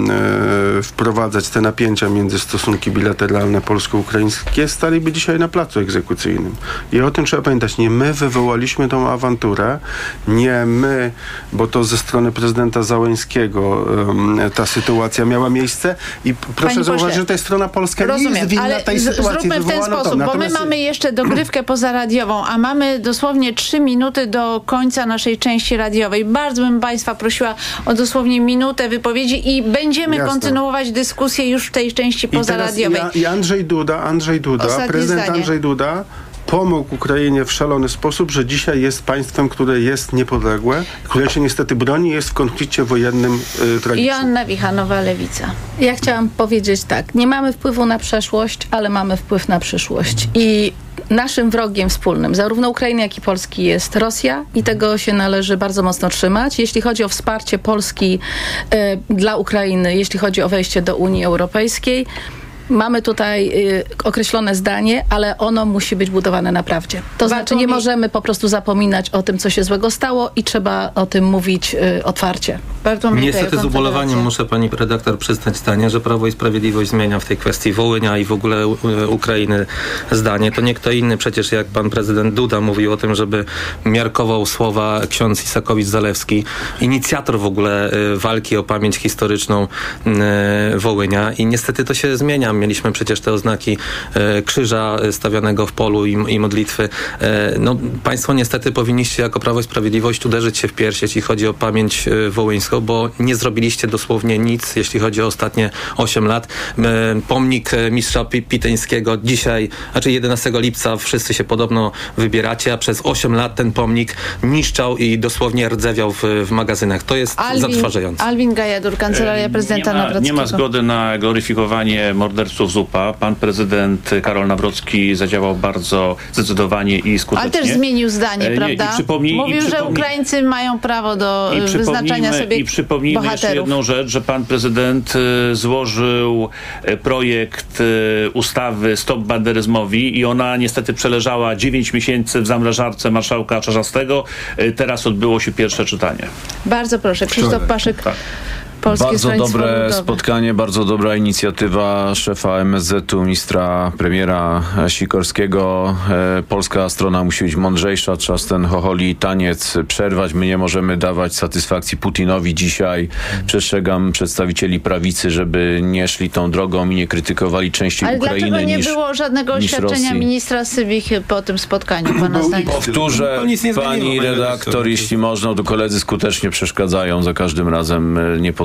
wprowadzać te napięcia między stosunki bilateralne polsko-ukraińskie, staliby dzisiaj na placu egzekucyjnym. I o tym trzeba pamiętać. Nie my wywołaliśmy tą awanturę, nie my, bo to ze strony prezydenta Załęskiego ta sytuacja miała miejsce i proszę zauważyć, że to jest strona polska nie jest winna tej sytuacji. Zróbmy w ten sposób, bo my mamy jeszcze dogrywkę pozaradiową, a mamy dosłownie 3 minuty do końca naszej części radiowej. Bardzo bym państwa prosiła o dosłownie minutę wypowiedzi i będziemy kontynuować dyskusję już w tej części pozaradiowej. I Andrzej Duda, prezydent Andrzej Duda pomógł Ukrainie w szalony sposób, że dzisiaj jest państwem, które jest niepodległe, które się niestety broni, jest w konflikcie wojennym tragicznym. Joanna Wicha, Lewica. Ja chciałam powiedzieć tak, nie mamy wpływu na przeszłość, ale mamy wpływ na przyszłość. I naszym wrogiem wspólnym, zarówno Ukrainy, jak i Polski, jest Rosja i tego się należy bardzo mocno trzymać. Jeśli chodzi o wsparcie Polski dla Ukrainy, jeśli chodzi o wejście do Unii Europejskiej, mamy tutaj określone zdanie, ale ono musi być budowane na prawdzie. To znaczy nie możemy po prostu zapominać o tym, co się złego stało i trzeba o tym mówić otwarcie. Niestety z ubolewaniem muszę pani redaktor przyznać zdanie, że Prawo i Sprawiedliwość zmienia w tej kwestii Wołynia i w ogóle Ukrainy zdanie. To nie kto inny przecież jak pan prezydent Duda mówił o tym, żeby miarkował słowa ksiądz Isakowicz-Zalewski, inicjator w ogóle walki o pamięć historyczną Wołynia i niestety to się zmienia. Mieliśmy przecież te oznaki krzyża stawianego w polu i modlitwy. Państwo niestety powinniście jako Prawo i Sprawiedliwość uderzyć się w pierś, jeśli chodzi o pamięć wołyńską, bo nie zrobiliście dosłownie nic, jeśli chodzi o ostatnie 8 lat. Pomnik mistrza Piteńskiego dzisiaj, 11 lipca wszyscy się podobno wybieracie, a przez 8 lat ten pomnik niszczał i dosłownie rdzewiał w magazynach. To jest zatrważające. Alwin Gajadur, Kancelaria Prezydenta Nawrockiego. Nie ma zgody na gloryfikowanie morderców z UPA. Pan prezydent Karol Nawrocki zadziałał bardzo zdecydowanie i skutecznie. Ale też zmienił zdanie, prawda? Mówił, że Ukraińcy mają prawo do wyznaczania sobie bohaterów. I przypomnijmy jeszcze jedną rzecz, że pan prezydent złożył projekt ustawy Stop Banderyzmowi i ona niestety przeleżała 9 miesięcy w zamrażarce marszałka Czarzastego. Teraz odbyło się pierwsze czytanie. Bardzo proszę, Krzysztof Paszyk. Tak. Bardzo dobre spotkanie, bardzo dobra inicjatywa szefa MSZ-u, ministra premiera Sikorskiego. Polska strona musi być mądrzejsza, czas ten chocholi taniec przerwać. My nie możemy dawać satysfakcji Putinowi dzisiaj. Przestrzegam przedstawicieli prawicy, żeby nie szli tą drogą i nie krytykowali częściej Ukrainy niż dlaczego nie było żadnego oświadczenia ministra Sybichy po tym spotkaniu, pana zdaniem? Powtórzę, pani redaktor, jeśli można, to koledzy skutecznie przeszkadzają za każdym razem, nie pozwalają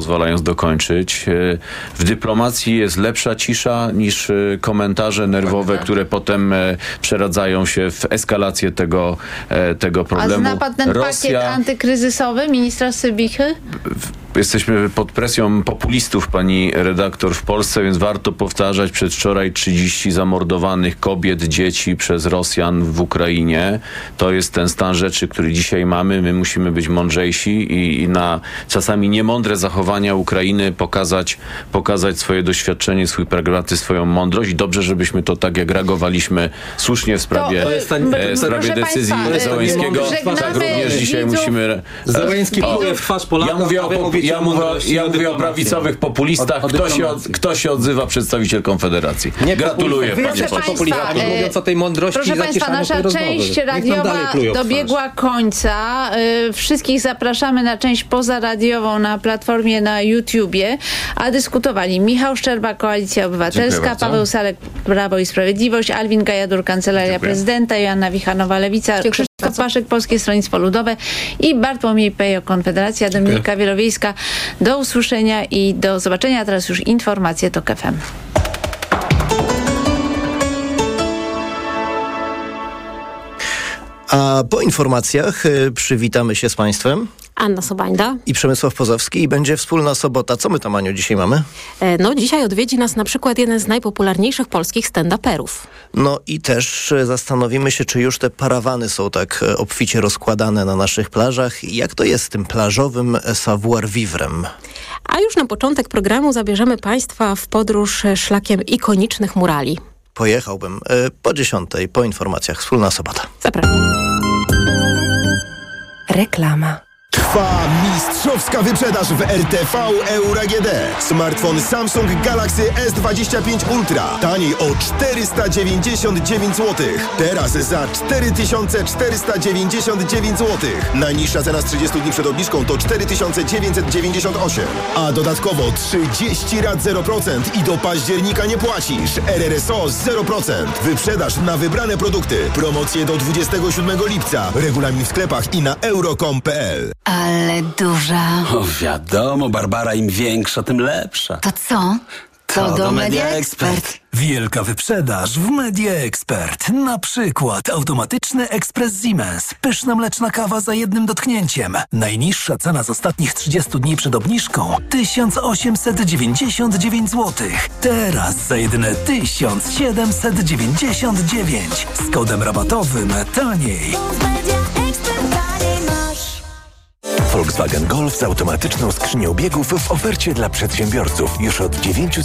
pozwalając dokończyć. W dyplomacji jest lepsza cisza niż komentarze nerwowe, które potem przeradzają się w eskalację tego problemu. A zna pan ten pakiet antykryzysowy ministra Sybichy? Jesteśmy pod presją populistów, pani redaktor, w Polsce, więc warto powtarzać. Przedwczoraj 30 zamordowanych kobiet, dzieci przez Rosjan w Ukrainie. To jest ten stan rzeczy, który dzisiaj mamy. My musimy być mądrzejsi i na czasami niemądre zachowania Ukrainy pokazać swoje doświadczenie, swój pragmatyzm, swoją mądrość. I dobrze, żebyśmy to tak jak reagowaliśmy słusznie w sprawie decyzji Zełenskiego. Tak również dzisiaj musimy... Zełenski pluje w twarz Polakom. Ja mówię o prawicowych populistach. Kto się odzywa? Przedstawiciel Konfederacji. Gratuluję, panie pośle. Mówiąc o tej mądrości, proszę państwa, nasza część radiowa dobiegła końca. Wszystkich zapraszamy na część pozaradiową na platformie na YouTubie. A dyskutowali Michał Szczerba, Koalicja Obywatelska, Paweł Salek, Prawo i Sprawiedliwość, Alwin Gajadur, Kancelaria Prezydenta, Joanna Wichanowa, Lewica, Krzysztof Paszek, Polskie Stronnictwo Ludowe i Bartłomiej Pejo, Konfederacja, Dominika Wielowiejska. Do usłyszenia i do zobaczenia. A teraz już informacje TOK FM. A po informacjach przywitamy się z Państwem. Anna Sobańda I Przemysław Pozowski i będzie wspólna sobota. Co my tam, Aniu, dzisiaj mamy? No dzisiaj odwiedzi nas na przykład jeden z najpopularniejszych polskich stand-uperów. No i też zastanowimy się, czy już te parawany są tak obficie rozkładane na naszych plażach i jak to jest z tym plażowym savoir-vivrem. A już na początek programu zabierzemy Państwa w podróż szlakiem ikonicznych murali. Pojechałbym po 10:00, po informacjach. Wspólna sobota. Zapraszam. Reklama. Trwa mistrzowska wyprzedaż w RTV Euro AGD. Smartfon Samsung Galaxy S25 Ultra. Taniej o 499 zł. Teraz za 4499 zł. Najniższa cena z 30 dni przed obniżką to 4998. A dodatkowo 30 rat 0% i do października nie płacisz. RRSO 0%. Wyprzedaż na wybrane produkty. Promocje do 27 lipca. Regulamin w sklepach i na euro.com.pl. Ale duża. O, wiadomo, Barbara, im większa, tym lepsza. To co? To do Media Expert. Wielka wyprzedaż w Media Expert. Na przykład automatyczny ekspres Siemens. Pyszna mleczna kawa za jednym dotknięciem. Najniższa cena z ostatnich 30 dni przed obniżką 1899 zł. Teraz za jedyne 1799. Z kodem rabatowym taniej. Volkswagen Golf z automatyczną skrzynią biegów w ofercie dla przedsiębiorców już od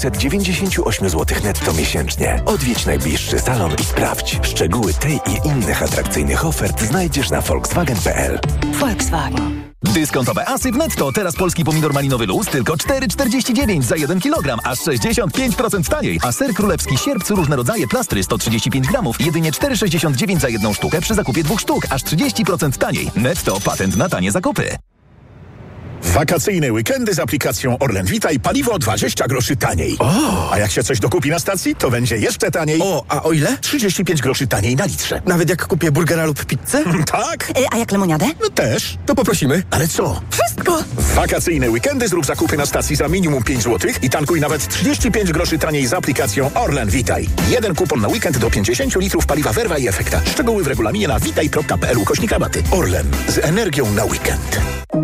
998 zł netto miesięcznie. Odwiedź najbliższy salon i sprawdź. Szczegóły tej i innych atrakcyjnych ofert znajdziesz na volkswagen.pl. Volkswagen. Dyskontowe asy w netto. Teraz polski pomidor malinowy luz tylko 4,49 za 1 kg, aż 65% taniej. A ser królewski sierpcu różne rodzaje plastry 135 gramów, jedynie 4,69 za 1 sztukę przy zakupie 2 sztuk, aż 30% taniej. Netto, patent na tanie zakupy. Wakacyjne weekendy z aplikacją Orlen Vitaj, paliwo 20 groszy taniej. O! A jak się coś dokupi na stacji, to będzie jeszcze taniej. O, a o ile? 35 groszy taniej na litrze. Nawet jak kupię burgera lub pizzę? Tak. A jak lemoniadę? No też. To poprosimy. Ale co? Wszystko. W wakacyjne weekendy zrób zakupy na stacji za minimum 5 zł i tankuj nawet 35 groszy taniej z aplikacją Orlen Vitaj. Jeden kupon na weekend do 50 litrów paliwa Verva i Efekta. Szczegóły w regulaminie na vitaj.pl/rabaty. Orlen. Z energią na weekend.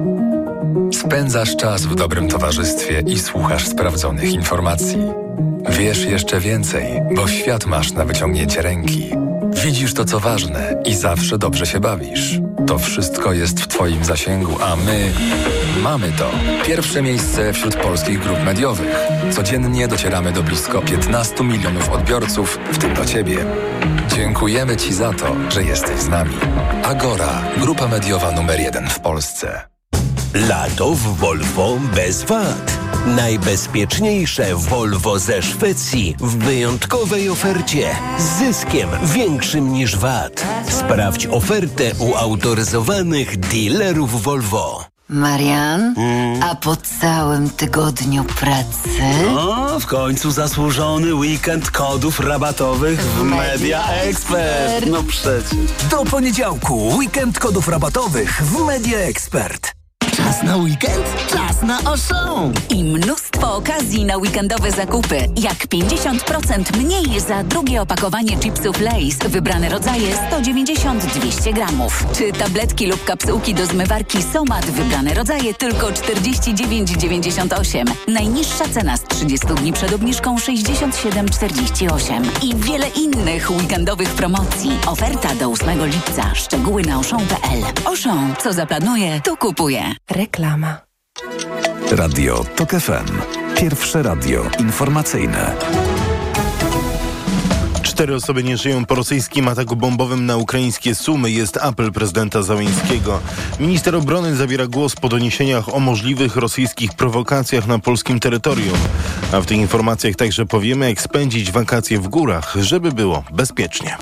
Spędzasz czas w dobrym towarzystwie i słuchasz sprawdzonych informacji. Wiesz jeszcze więcej, bo świat masz na wyciągnięcie ręki. Widzisz to, co ważne i zawsze dobrze się bawisz. To wszystko jest w Twoim zasięgu, a my mamy to. Pierwsze miejsce wśród polskich grup mediowych. Codziennie docieramy do blisko 15 milionów odbiorców, w tym do Ciebie. Dziękujemy Ci za to, że jesteś z nami. Agora, grupa mediowa numer 1 w Polsce. Lato w Volvo bez VAT. Najbezpieczniejsze Volvo ze Szwecji w wyjątkowej ofercie z zyskiem większym niż VAT. Sprawdź ofertę u autoryzowanych dealerów Volvo. Marian, a po całym tygodniu pracy? O, w końcu zasłużony weekend kodów rabatowych w Media Expert. No przecież. Do poniedziałku weekend kodów rabatowych w Media Expert. Czas na weekend? Czas na Auchan! I mnóstwo okazji na weekendowe zakupy. Jak 50% mniej za drugie opakowanie chipsów Lay's. Wybrane rodzaje 190-200 gramów. Czy tabletki lub kapsułki do zmywarki Somat. Wybrane rodzaje tylko 49,98. Najniższa cena z 30 dni przed obniżką 67,48. I wiele innych weekendowych promocji. Oferta do 8 lipca. Szczegóły na Auchan.pl. Auchan. Co zaplanuje, to kupuje. Reklama. Radio TOK FM. Pierwsze radio informacyjne. 4 osoby nie żyją po rosyjskim ataku bombowym na ukraińskie Sumy. Jest apel prezydenta Załęskiego. Minister obrony zabiera głos po doniesieniach o możliwych rosyjskich prowokacjach na polskim terytorium. A w tych informacjach także powiemy, jak spędzić wakacje w górach, żeby było bezpiecznie.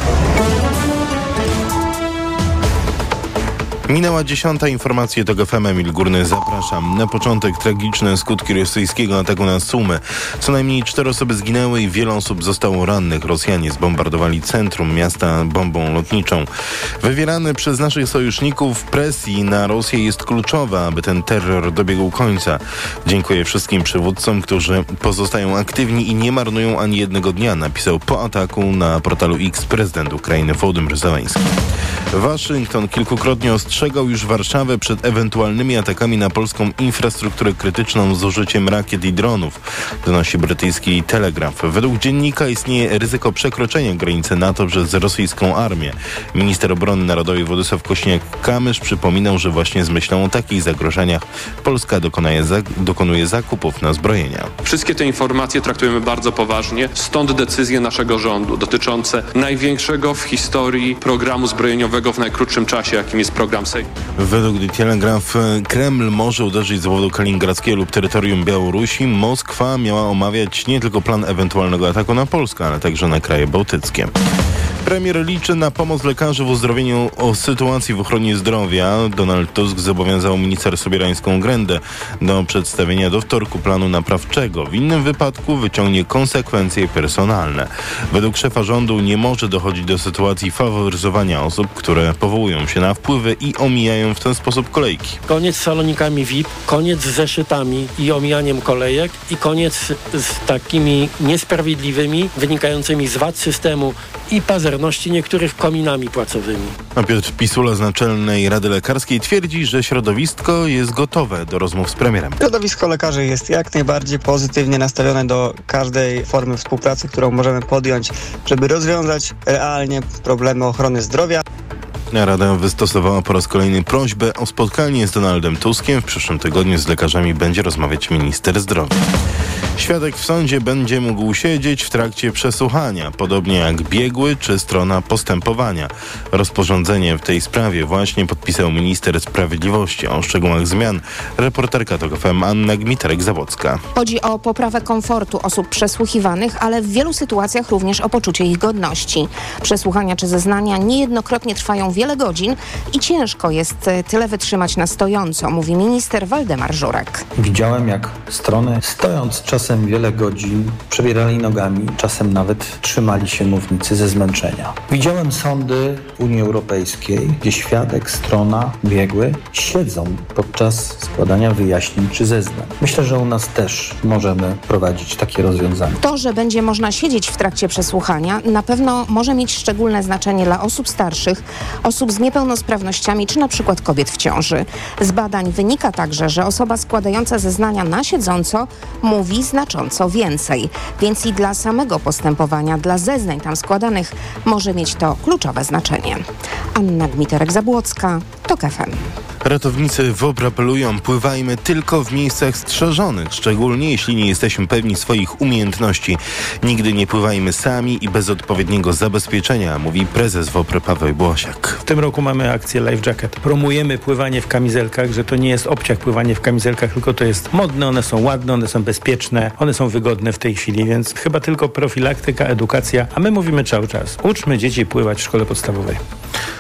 Minęła 10. Informacje TOK FM. Emil Górny, zapraszam. Na początek tragiczne skutki rosyjskiego ataku na Sumy. Co najmniej 4 osoby zginęły i wiele osób zostało rannych. Rosjanie zbombardowali centrum miasta bombą lotniczą. Wywierany przez naszych sojuszników presji na Rosję jest kluczowa, aby ten terror dobiegł końca. Dziękuję wszystkim przywódcom, którzy pozostają aktywni i nie marnują ani jednego dnia, napisał po ataku na portalu X prezydent Ukrainy Wołodymyr Zełenski. Waszyngton kilkukrotnie ostrzegał już Warszawę przed ewentualnymi atakami na polską infrastrukturę krytyczną z użyciem rakiet i dronów, donosi brytyjski Telegraf. Według dziennika istnieje ryzyko przekroczenia granicy NATO przez rosyjską armię. Minister obrony narodowej Władysław Kosiniak-Kamysz przypominał, że właśnie z myślą o takich zagrożeniach Polska dokonuje zakupów na zbrojenia. Wszystkie te informacje traktujemy bardzo poważnie, stąd decyzje naszego rządu dotyczące największego w historii programu zbrojeniowego w najkrótszym czasie, jakim jest program SEJ. Według Telegraf Kreml może uderzyć z obwodu kaliningradzkiego lub terytorium Białorusi. Moskwa miała omawiać nie tylko plan ewentualnego ataku na Polskę, ale także na kraje bałtyckie. Premier liczy na pomoc lekarzy w uzdrowieniu o sytuacji w ochronie zdrowia. Donald Tusk zobowiązał minister Sobierańską Grendę do przedstawienia do wtorku planu naprawczego. W innym wypadku wyciągnie konsekwencje personalne. Według szefa rządu nie może dochodzić do sytuacji faworyzowania osób, które powołują się na wpływy i omijają w ten sposób kolejki. Koniec z salonikami VIP, koniec z zeszytami i omijaniem kolejek i koniec z takimi niesprawiedliwymi, wynikającymi z wad systemu i pazerności niektórych kominami płacowymi. A Piotr Pisula z Naczelnej Rady Lekarskiej twierdzi, że środowisko jest gotowe do rozmów z premierem. Środowisko lekarzy jest jak najbardziej pozytywnie nastawione do każdej formy współpracy, którą możemy podjąć, żeby rozwiązać realnie problemy ochrony zdrowia. Rada wystosowała po raz kolejny prośbę o spotkanie z Donaldem Tuskiem. W przyszłym tygodniu z lekarzami będzie rozmawiać minister zdrowia. Świadek w sądzie będzie mógł siedzieć w trakcie przesłuchania, podobnie jak biegły czy strona postępowania. Rozporządzenie w tej sprawie właśnie podpisał minister sprawiedliwości. O szczegółach zmian reporterka TOK FM Anna Gmiterek-Zabłocka. Chodzi o poprawę komfortu osób przesłuchiwanych, ale w wielu sytuacjach również o poczucie ich godności. Przesłuchania czy zeznania niejednokrotnie trwają wiele godzin i ciężko jest tyle wytrzymać na stojąco, mówi minister Waldemar Żurek. Widziałem, jak strony stojąc czasem wiele godzin przebierali nogami, czasem nawet trzymali się mównicy ze zmęczenia. Widziałem sądy w Unii Europejskiej, gdzie świadek, strona, biegły siedzą podczas składania wyjaśnień czy zeznań. Myślę, że u nas też możemy prowadzić takie rozwiązania. To, że będzie można siedzieć w trakcie przesłuchania, na pewno może mieć szczególne znaczenie dla osób starszych, osób z niepełnosprawnościami czy na przykład kobiet w ciąży. Z badań wynika także, że osoba składająca zeznania na siedząco mówi znacząco więcej. Więc i dla samego postępowania, dla zeznań tam składanych może mieć to kluczowe znaczenie. Anna Gmiterek-Zabłocka, TOK FM. Ratownicy WOPR apelują, pływajmy tylko w miejscach strzeżonych, szczególnie jeśli nie jesteśmy pewni swoich umiejętności. Nigdy nie pływajmy sami i bez odpowiedniego zabezpieczenia, mówi prezes WOPR Paweł Błosiak. W tym roku mamy akcję Life Jacket. Promujemy pływanie w kamizelkach, że to nie jest obciach pływanie w kamizelkach, tylko to jest modne, one są ładne, one są bezpieczne, one są wygodne w tej chwili, więc chyba tylko profilaktyka, edukacja, a my mówimy cały czas, uczmy dzieci pływać w szkole podstawowej.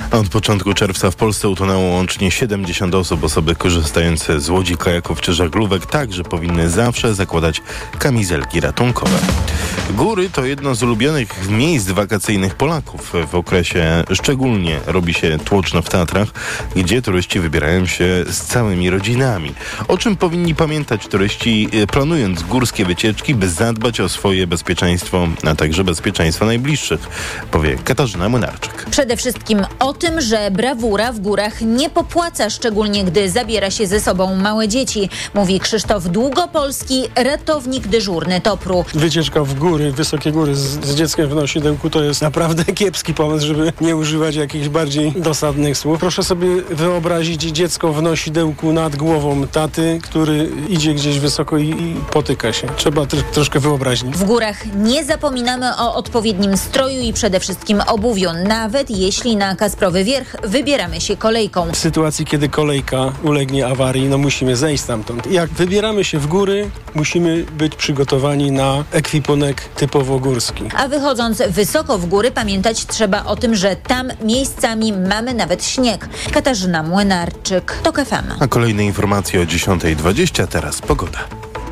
Od początku czerwca w Polsce utonęło łącznie 70 osób. Osoby korzystające z łodzi, kajaków czy żaglówek także powinny zawsze zakładać kamizelki ratunkowe. Góry to jedno z ulubionych miejsc wakacyjnych Polaków. W okresie szczególnie robi się tłoczno w Tatrach, gdzie turyści wybierają się z całymi rodzinami. O czym powinni pamiętać turyści, planując górskie wycieczki, by zadbać o swoje bezpieczeństwo, a także bezpieczeństwo najbliższych, powie Katarzyna Młynarczyk. Przede wszystkim o tym, że brawura w górach nie popłaca, szczególnie gdy zabiera się ze sobą małe dzieci, mówi Krzysztof Długopolski, ratownik dyżurny TOPR-u. Wycieczka w góry, wysokie góry z dzieckiem w nosidełku to jest naprawdę kiepski pomysł, żeby nie używać jakichś bardziej dosadnych słów. Proszę sobie wyobrazić dziecko w nosidełku nad głową taty, który idzie gdzieś wysoko i potyka się. Trzeba troszkę wyobraźni. W górach nie zapominamy o odpowiednim stroju i przede wszystkim obuwiu, nawet jeśli na Kasprowy Wierch wybieramy się kolejką. W sytuacji, kiedy kolejka ulegnie awarii, musimy zejść stamtąd. Jak wybieramy się w góry, musimy być przygotowani na ekwipunek typowo górski. A wychodząc wysoko w góry, pamiętać trzeba o tym, że tam miejscami mamy nawet śnieg. Katarzyna Młynarczyk, TOK FM. A kolejne informacje o 10:20, teraz pogoda.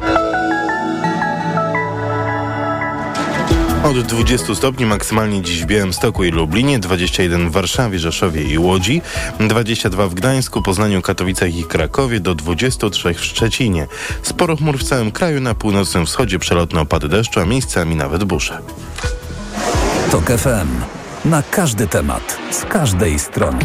Od 20 stopni maksymalnie dziś w Białymstoku i Lublinie, 21 w Warszawie, Rzeszowie i Łodzi, 22 w Gdańsku, Poznaniu, Katowicach i Krakowie, do 23 w Szczecinie. Sporo chmur w całym kraju, na północnym wschodzie przelotne opady deszczu, a miejscami nawet burze. TOK FM. Na każdy temat, z każdej strony.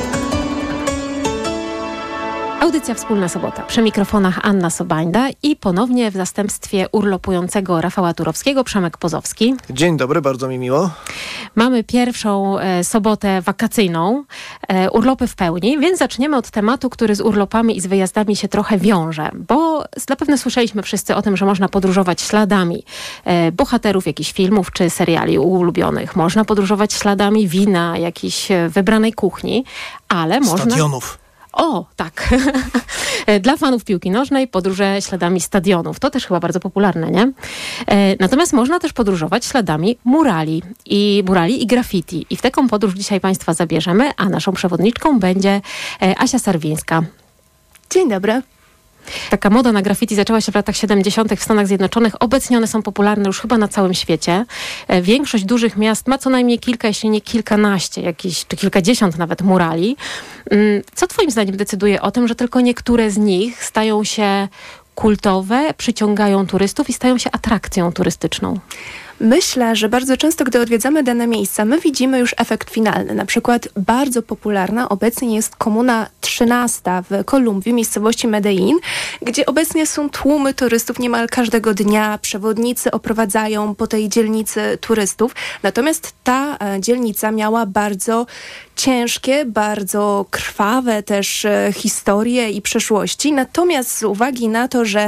Audycja Wspólna Sobota. Przy mikrofonach Anna Sobańda i ponownie w zastępstwie urlopującego Rafała Turowskiego Przemek Pozowski. Dzień dobry, bardzo mi miło. Mamy pierwszą sobotę wakacyjną, urlopy w pełni, więc zaczniemy od tematu, który z urlopami i z wyjazdami się trochę wiąże, bo zapewne słyszeliśmy wszyscy o tym, że można podróżować śladami bohaterów jakichś filmów czy seriali ulubionych. Można podróżować śladami wina, jakiejś wybranej kuchni, ale można... Stadionów. O, tak. Dla fanów piłki nożnej podróże śladami stadionów. To też chyba bardzo popularne, nie? Natomiast można też podróżować śladami murali i graffiti. I w taką podróż dzisiaj Państwa zabierzemy, a naszą przewodniczką będzie Asia Sarwińska. Dzień dobry. Taka moda na graffiti zaczęła się w latach 70. w Stanach Zjednoczonych. Obecnie one są popularne już chyba na całym świecie. Większość dużych miast ma co najmniej kilka, jeśli nie kilkanaście, czy kilkadziesiąt nawet murali. Co twoim zdaniem decyduje o tym, że tylko niektóre z nich stają się kultowe, przyciągają turystów i stają się atrakcją turystyczną? Myślę, że bardzo często, gdy odwiedzamy dane miejsca, my widzimy już efekt finalny. Na przykład bardzo popularna obecnie jest Komuna 13 w Kolumbii, miejscowości Medellin, gdzie obecnie są tłumy turystów niemal każdego dnia. Przewodnicy oprowadzają po tej dzielnicy turystów. Natomiast ta dzielnica miała bardzo ciężkie, bardzo krwawe też historie i przeszłości. Natomiast z uwagi na to, że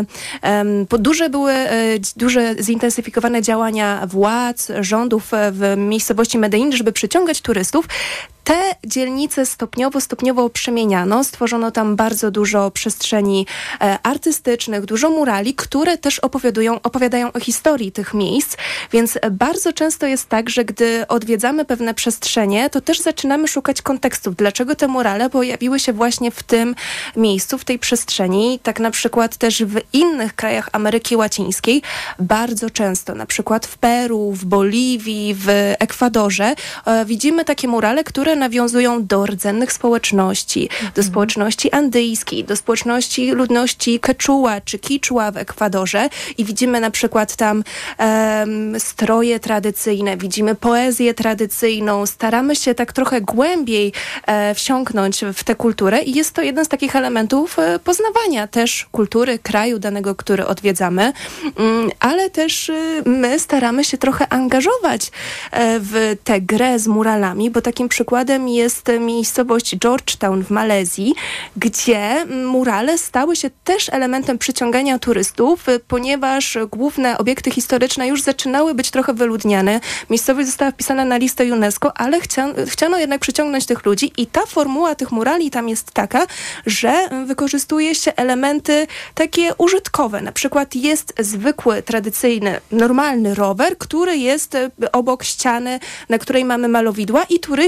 duże zintensyfikowane działania władz, rządów w miejscowości Medellin, żeby przyciągać turystów, te dzielnice stopniowo przemieniano. Stworzono tam bardzo dużo przestrzeni artystycznych, dużo murali, które też opowiadają o historii tych miejsc. Więc bardzo często jest tak, że gdy odwiedzamy pewne przestrzenie, to też zaczynamy szukać kontekstów. Dlaczego te murale pojawiły się właśnie w tym miejscu, w tej przestrzeni. Tak na przykład też w innych krajach Ameryki Łacińskiej bardzo często, na przykład w Peru, w Boliwii, w Ekwadorze widzimy takie murale, które nawiązują do rdzennych społeczności, do społeczności andyjskiej, do społeczności ludności Quechua czy Kichwa w Ekwadorze i widzimy na przykład tam stroje tradycyjne, widzimy poezję tradycyjną, staramy się tak trochę głębiej wsiąknąć w tę kulturę i jest to jeden z takich elementów poznawania też kultury kraju danego, który odwiedzamy, ale też my staramy się trochę angażować w tę grę z muralami, bo takim przykładem jest miejscowość Georgetown w Malezji, gdzie murale stały się też elementem przyciągania turystów, ponieważ główne obiekty historyczne już zaczynały być trochę wyludniane. Miejscowość została wpisana na listę UNESCO, ale chciano jednak przyciągnąć tych ludzi i ta formuła tych murali tam jest taka, że wykorzystuje się elementy takie użytkowe. Na przykład jest zwykły, tradycyjny, normalny rower, który jest obok ściany, na której mamy malowidła i turyści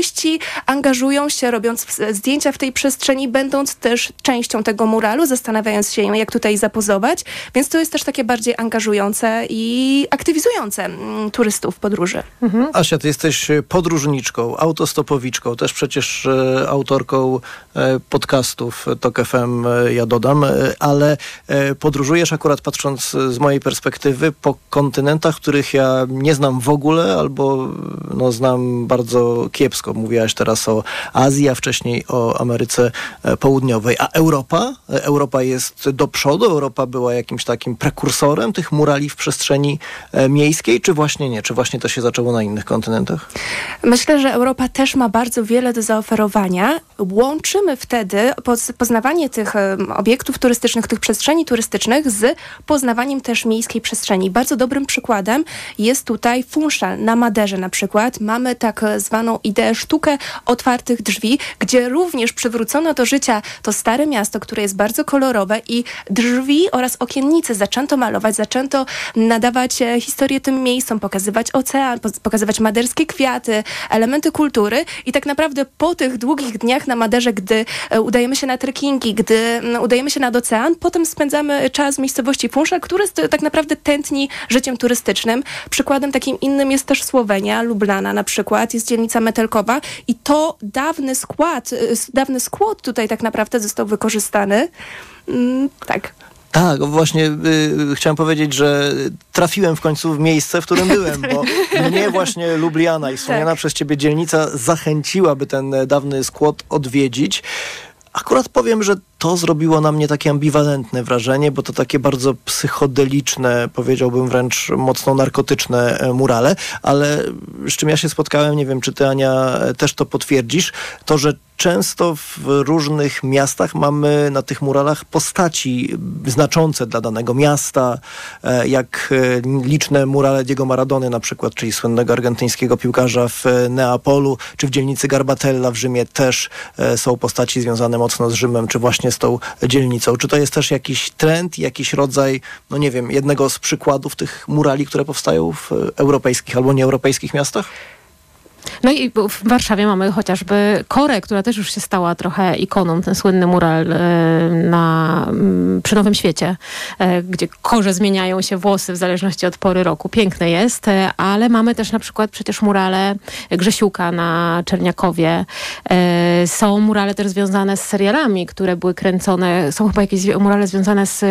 angażują się, robiąc zdjęcia w tej przestrzeni, będąc też częścią tego muralu, zastanawiając się, jak tutaj zapozować. Więc to jest też takie bardziej angażujące i aktywizujące turystów podróży. Asia, ty jesteś podróżniczką, autostopowiczką, też przecież autorką podcastów TOK FM, ja dodam, ale podróżujesz akurat, patrząc z mojej perspektywy, po kontynentach, których ja nie znam w ogóle, albo znam bardzo kiepsko. Mówiłaś teraz o Azji, a wcześniej o Ameryce Południowej. A Europa jest do przodu? Europa była jakimś takim prekursorem tych murali w przestrzeni miejskiej, czy właśnie nie? Czy właśnie to się zaczęło na innych kontynentach? Myślę, że Europa też ma bardzo wiele do zaoferowania. Łączymy wtedy poznawanie tych obiektów turystycznych, tych przestrzeni turystycznych z poznawaniem też miejskiej przestrzeni. Bardzo dobrym przykładem jest tutaj Funchal na Maderze na przykład. Mamy tak zwaną ideę sztukę otwartych drzwi, gdzie również przywrócono do życia to stare miasto, które jest bardzo kolorowe i drzwi oraz okiennice zaczęto malować, zaczęto nadawać historię tym miejscom, pokazywać ocean, pokazywać maderskie kwiaty, elementy kultury i tak naprawdę po tych długich dniach na Maderze, gdy udajemy się na trekkingi, gdy udajemy się nad ocean, potem spędzamy czas w miejscowości Funchal, który tak naprawdę tętni życiem turystycznym. Przykładem takim innym jest też Słowenia, Lublana na przykład, jest dzielnica Metelkowa i to dawny skład tutaj tak naprawdę został wykorzystany. Tak. Tak, właśnie chciałem powiedzieć, że trafiłem w końcu w miejsce, w którym byłem, bo mnie właśnie Lubliana i wspomniana przez ciebie dzielnica zachęciła, by ten dawny skład odwiedzić. Akurat powiem, że to zrobiło na mnie takie ambiwalentne wrażenie, bo to takie bardzo psychodeliczne, powiedziałbym wręcz mocno narkotyczne murale, ale z czym ja się spotkałem, nie wiem, czy ty, Ania, też to potwierdzisz, to, że często w różnych miastach mamy na tych muralach postaci znaczące dla danego miasta, jak liczne murale Diego Maradony na przykład, czyli słynnego argentyńskiego piłkarza w Neapolu, czy w dzielnicy Garbatella w Rzymie też są postaci związane mocno z Rzymem, czy właśnie z tą dzielnicą. Czy to jest też jakiś trend, jakiś rodzaj, no nie wiem, jednego z przykładów tych murali, które powstają w europejskich albo nieeuropejskich miastach? No i w Warszawie mamy chociażby Korę, która też już się stała trochę ikoną, ten słynny mural przy Nowym Świecie, gdzie korze zmieniają się włosy w zależności od pory roku. Piękne jest, ale mamy też na przykład przecież murale Grzesiuka na Czerniakowie. Są murale też związane z serialami, które były kręcone. Są chyba jakieś murale związane z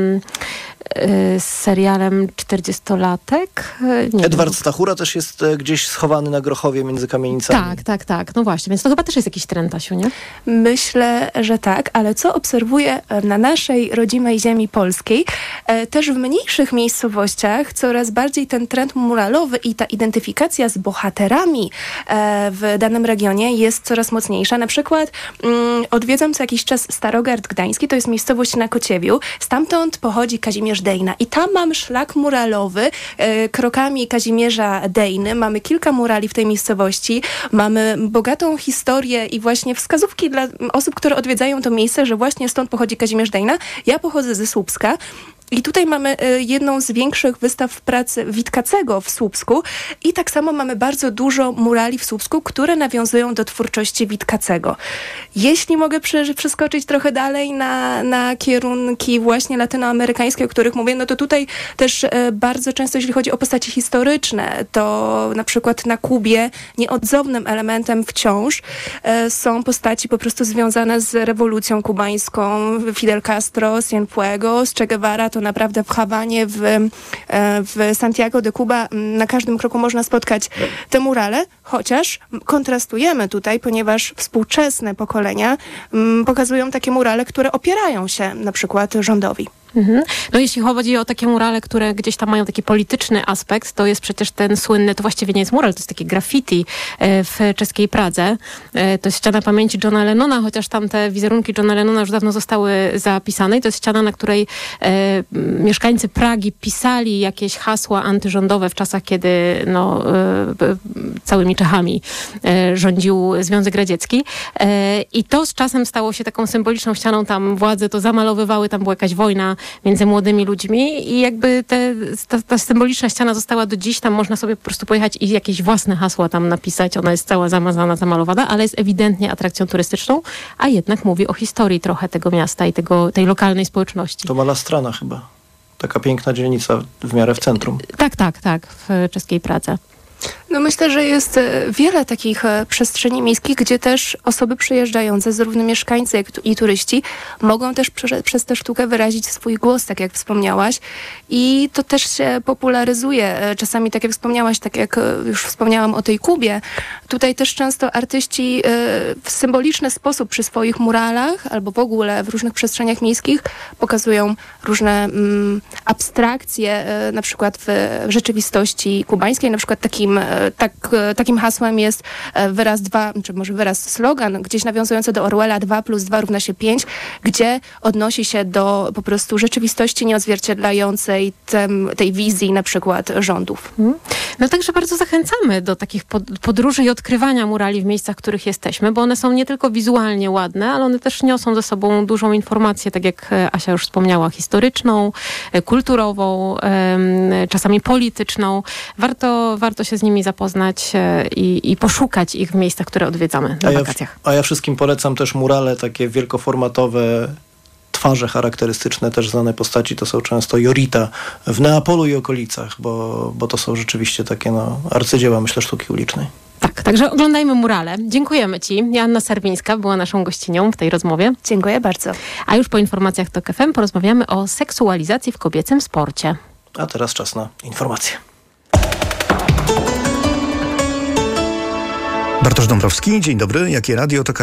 serialem 40-latek. Edward Stachura też jest gdzieś schowany na Grochowie między kamienicami. Tak. No właśnie, więc to chyba też jest jakiś trend, Asiu, nie? Myślę, że tak, ale co obserwuję na naszej rodzimej ziemi polskiej, też w mniejszych miejscowościach coraz bardziej ten trend muralowy i ta identyfikacja z bohaterami w danym regionie jest coraz mocniejsza. Na przykład odwiedzam co jakiś czas Starogard Gdański, to jest miejscowość na Kociewiu. Stamtąd pochodzi Kazimierz Dejna i tam mamy szlak muralowy krokami Kazimierza Dejny. Mamy kilka murali w tej miejscowości. Mamy bogatą historię i właśnie wskazówki dla osób, które odwiedzają to miejsce, że właśnie stąd pochodzi Kazimierz Dejna. Ja pochodzę ze Słupska. I tutaj mamy jedną z większych wystaw pracy Witkacego w Słupsku i tak samo mamy bardzo dużo murali w Słupsku, które nawiązują do twórczości Witkacego. Jeśli mogę przeskoczyć trochę dalej na kierunki właśnie latynoamerykańskie, o których mówię, no to tutaj też bardzo często, jeśli chodzi o postacie historyczne, to na przykład na Kubie nieodzownym elementem wciąż są postaci po prostu związane z rewolucją kubańską. Fidel Castro, Cienfuegos, Che Guevara, to naprawdę w Hawanie, w Santiago de Cuba na każdym kroku można spotkać te murale, chociaż kontrastujemy tutaj, ponieważ współczesne pokolenia pokazują takie murale, które opierają się na przykład rządowi. No jeśli chodzi o takie murale, które gdzieś tam mają taki polityczny aspekt, to jest przecież ten słynny, to właściwie nie jest mural, to jest takie graffiti w czeskiej Pradze. To jest ściana pamięci Johna Lennona, chociaż tam te wizerunki Johna Lennona już dawno zostały zapisane i to jest ściana, na której mieszkańcy Pragi pisali jakieś hasła antyrządowe w czasach, kiedy całymi Czechami rządził Związek Radziecki. I to z czasem stało się taką symboliczną ścianą, tam władze to zamalowywały, tam była jakaś wojna między młodymi ludźmi i jakby ta symboliczna ściana została do dziś, tam można sobie po prostu pojechać i jakieś własne hasła tam napisać. Ona jest cała zamazana, zamalowana, ale jest ewidentnie atrakcją turystyczną, a jednak mówi o historii trochę tego miasta i tej lokalnej społeczności. To Malastrana chyba. Taka piękna dzielnica w miarę w centrum. Tak, w czeskiej Pradze. No myślę, że jest wiele takich przestrzeni miejskich, gdzie też osoby przyjeżdżające, zarówno mieszkańcy, jak i turyści, mogą też przez tę sztukę wyrazić swój głos, tak jak wspomniałaś. I to też się popularyzuje. Czasami, tak jak wspomniałaś, tak jak już wspomniałam o tej Kubie, tutaj też często artyści w symboliczny sposób przy swoich muralach albo w ogóle w różnych przestrzeniach miejskich pokazują różne abstrakcje, na przykład w rzeczywistości kubańskiej, na przykład takim hasłem jest wyraz 2, czy może wyraz slogan, gdzieś nawiązujący do Orwella 2 + 2 równa się 5, gdzie odnosi się do po prostu rzeczywistości nieodzwierciedlającej tej wizji na przykład rządów. No także bardzo zachęcamy do takich podróży i odkrywania murali w miejscach, w których jesteśmy, bo one są nie tylko wizualnie ładne, ale one też niosą ze sobą dużą informację, tak jak Asia już wspomniała, historyczną, kulturową, czasami polityczną. Warto się z nimi zapoznać i poszukać ich w miejscach, które odwiedzamy na wakacjach. A ja wszystkim polecam też murale takie wielkoformatowe, twarze charakterystyczne, też znane postaci, to są często Jorita w Neapolu i okolicach, bo to są rzeczywiście takie arcydzieła, myślę, sztuki ulicznej. Tak, także oglądajmy murale. Dziękujemy Ci. Joanna Serwińska była naszą gościnią w tej rozmowie. Dziękuję bardzo. A już po informacjach TOK FM porozmawiamy o seksualizacji w kobiecym sporcie. A teraz czas na informacje. Bartosz Dąbrowski, dzień dobry. Jakie radio, to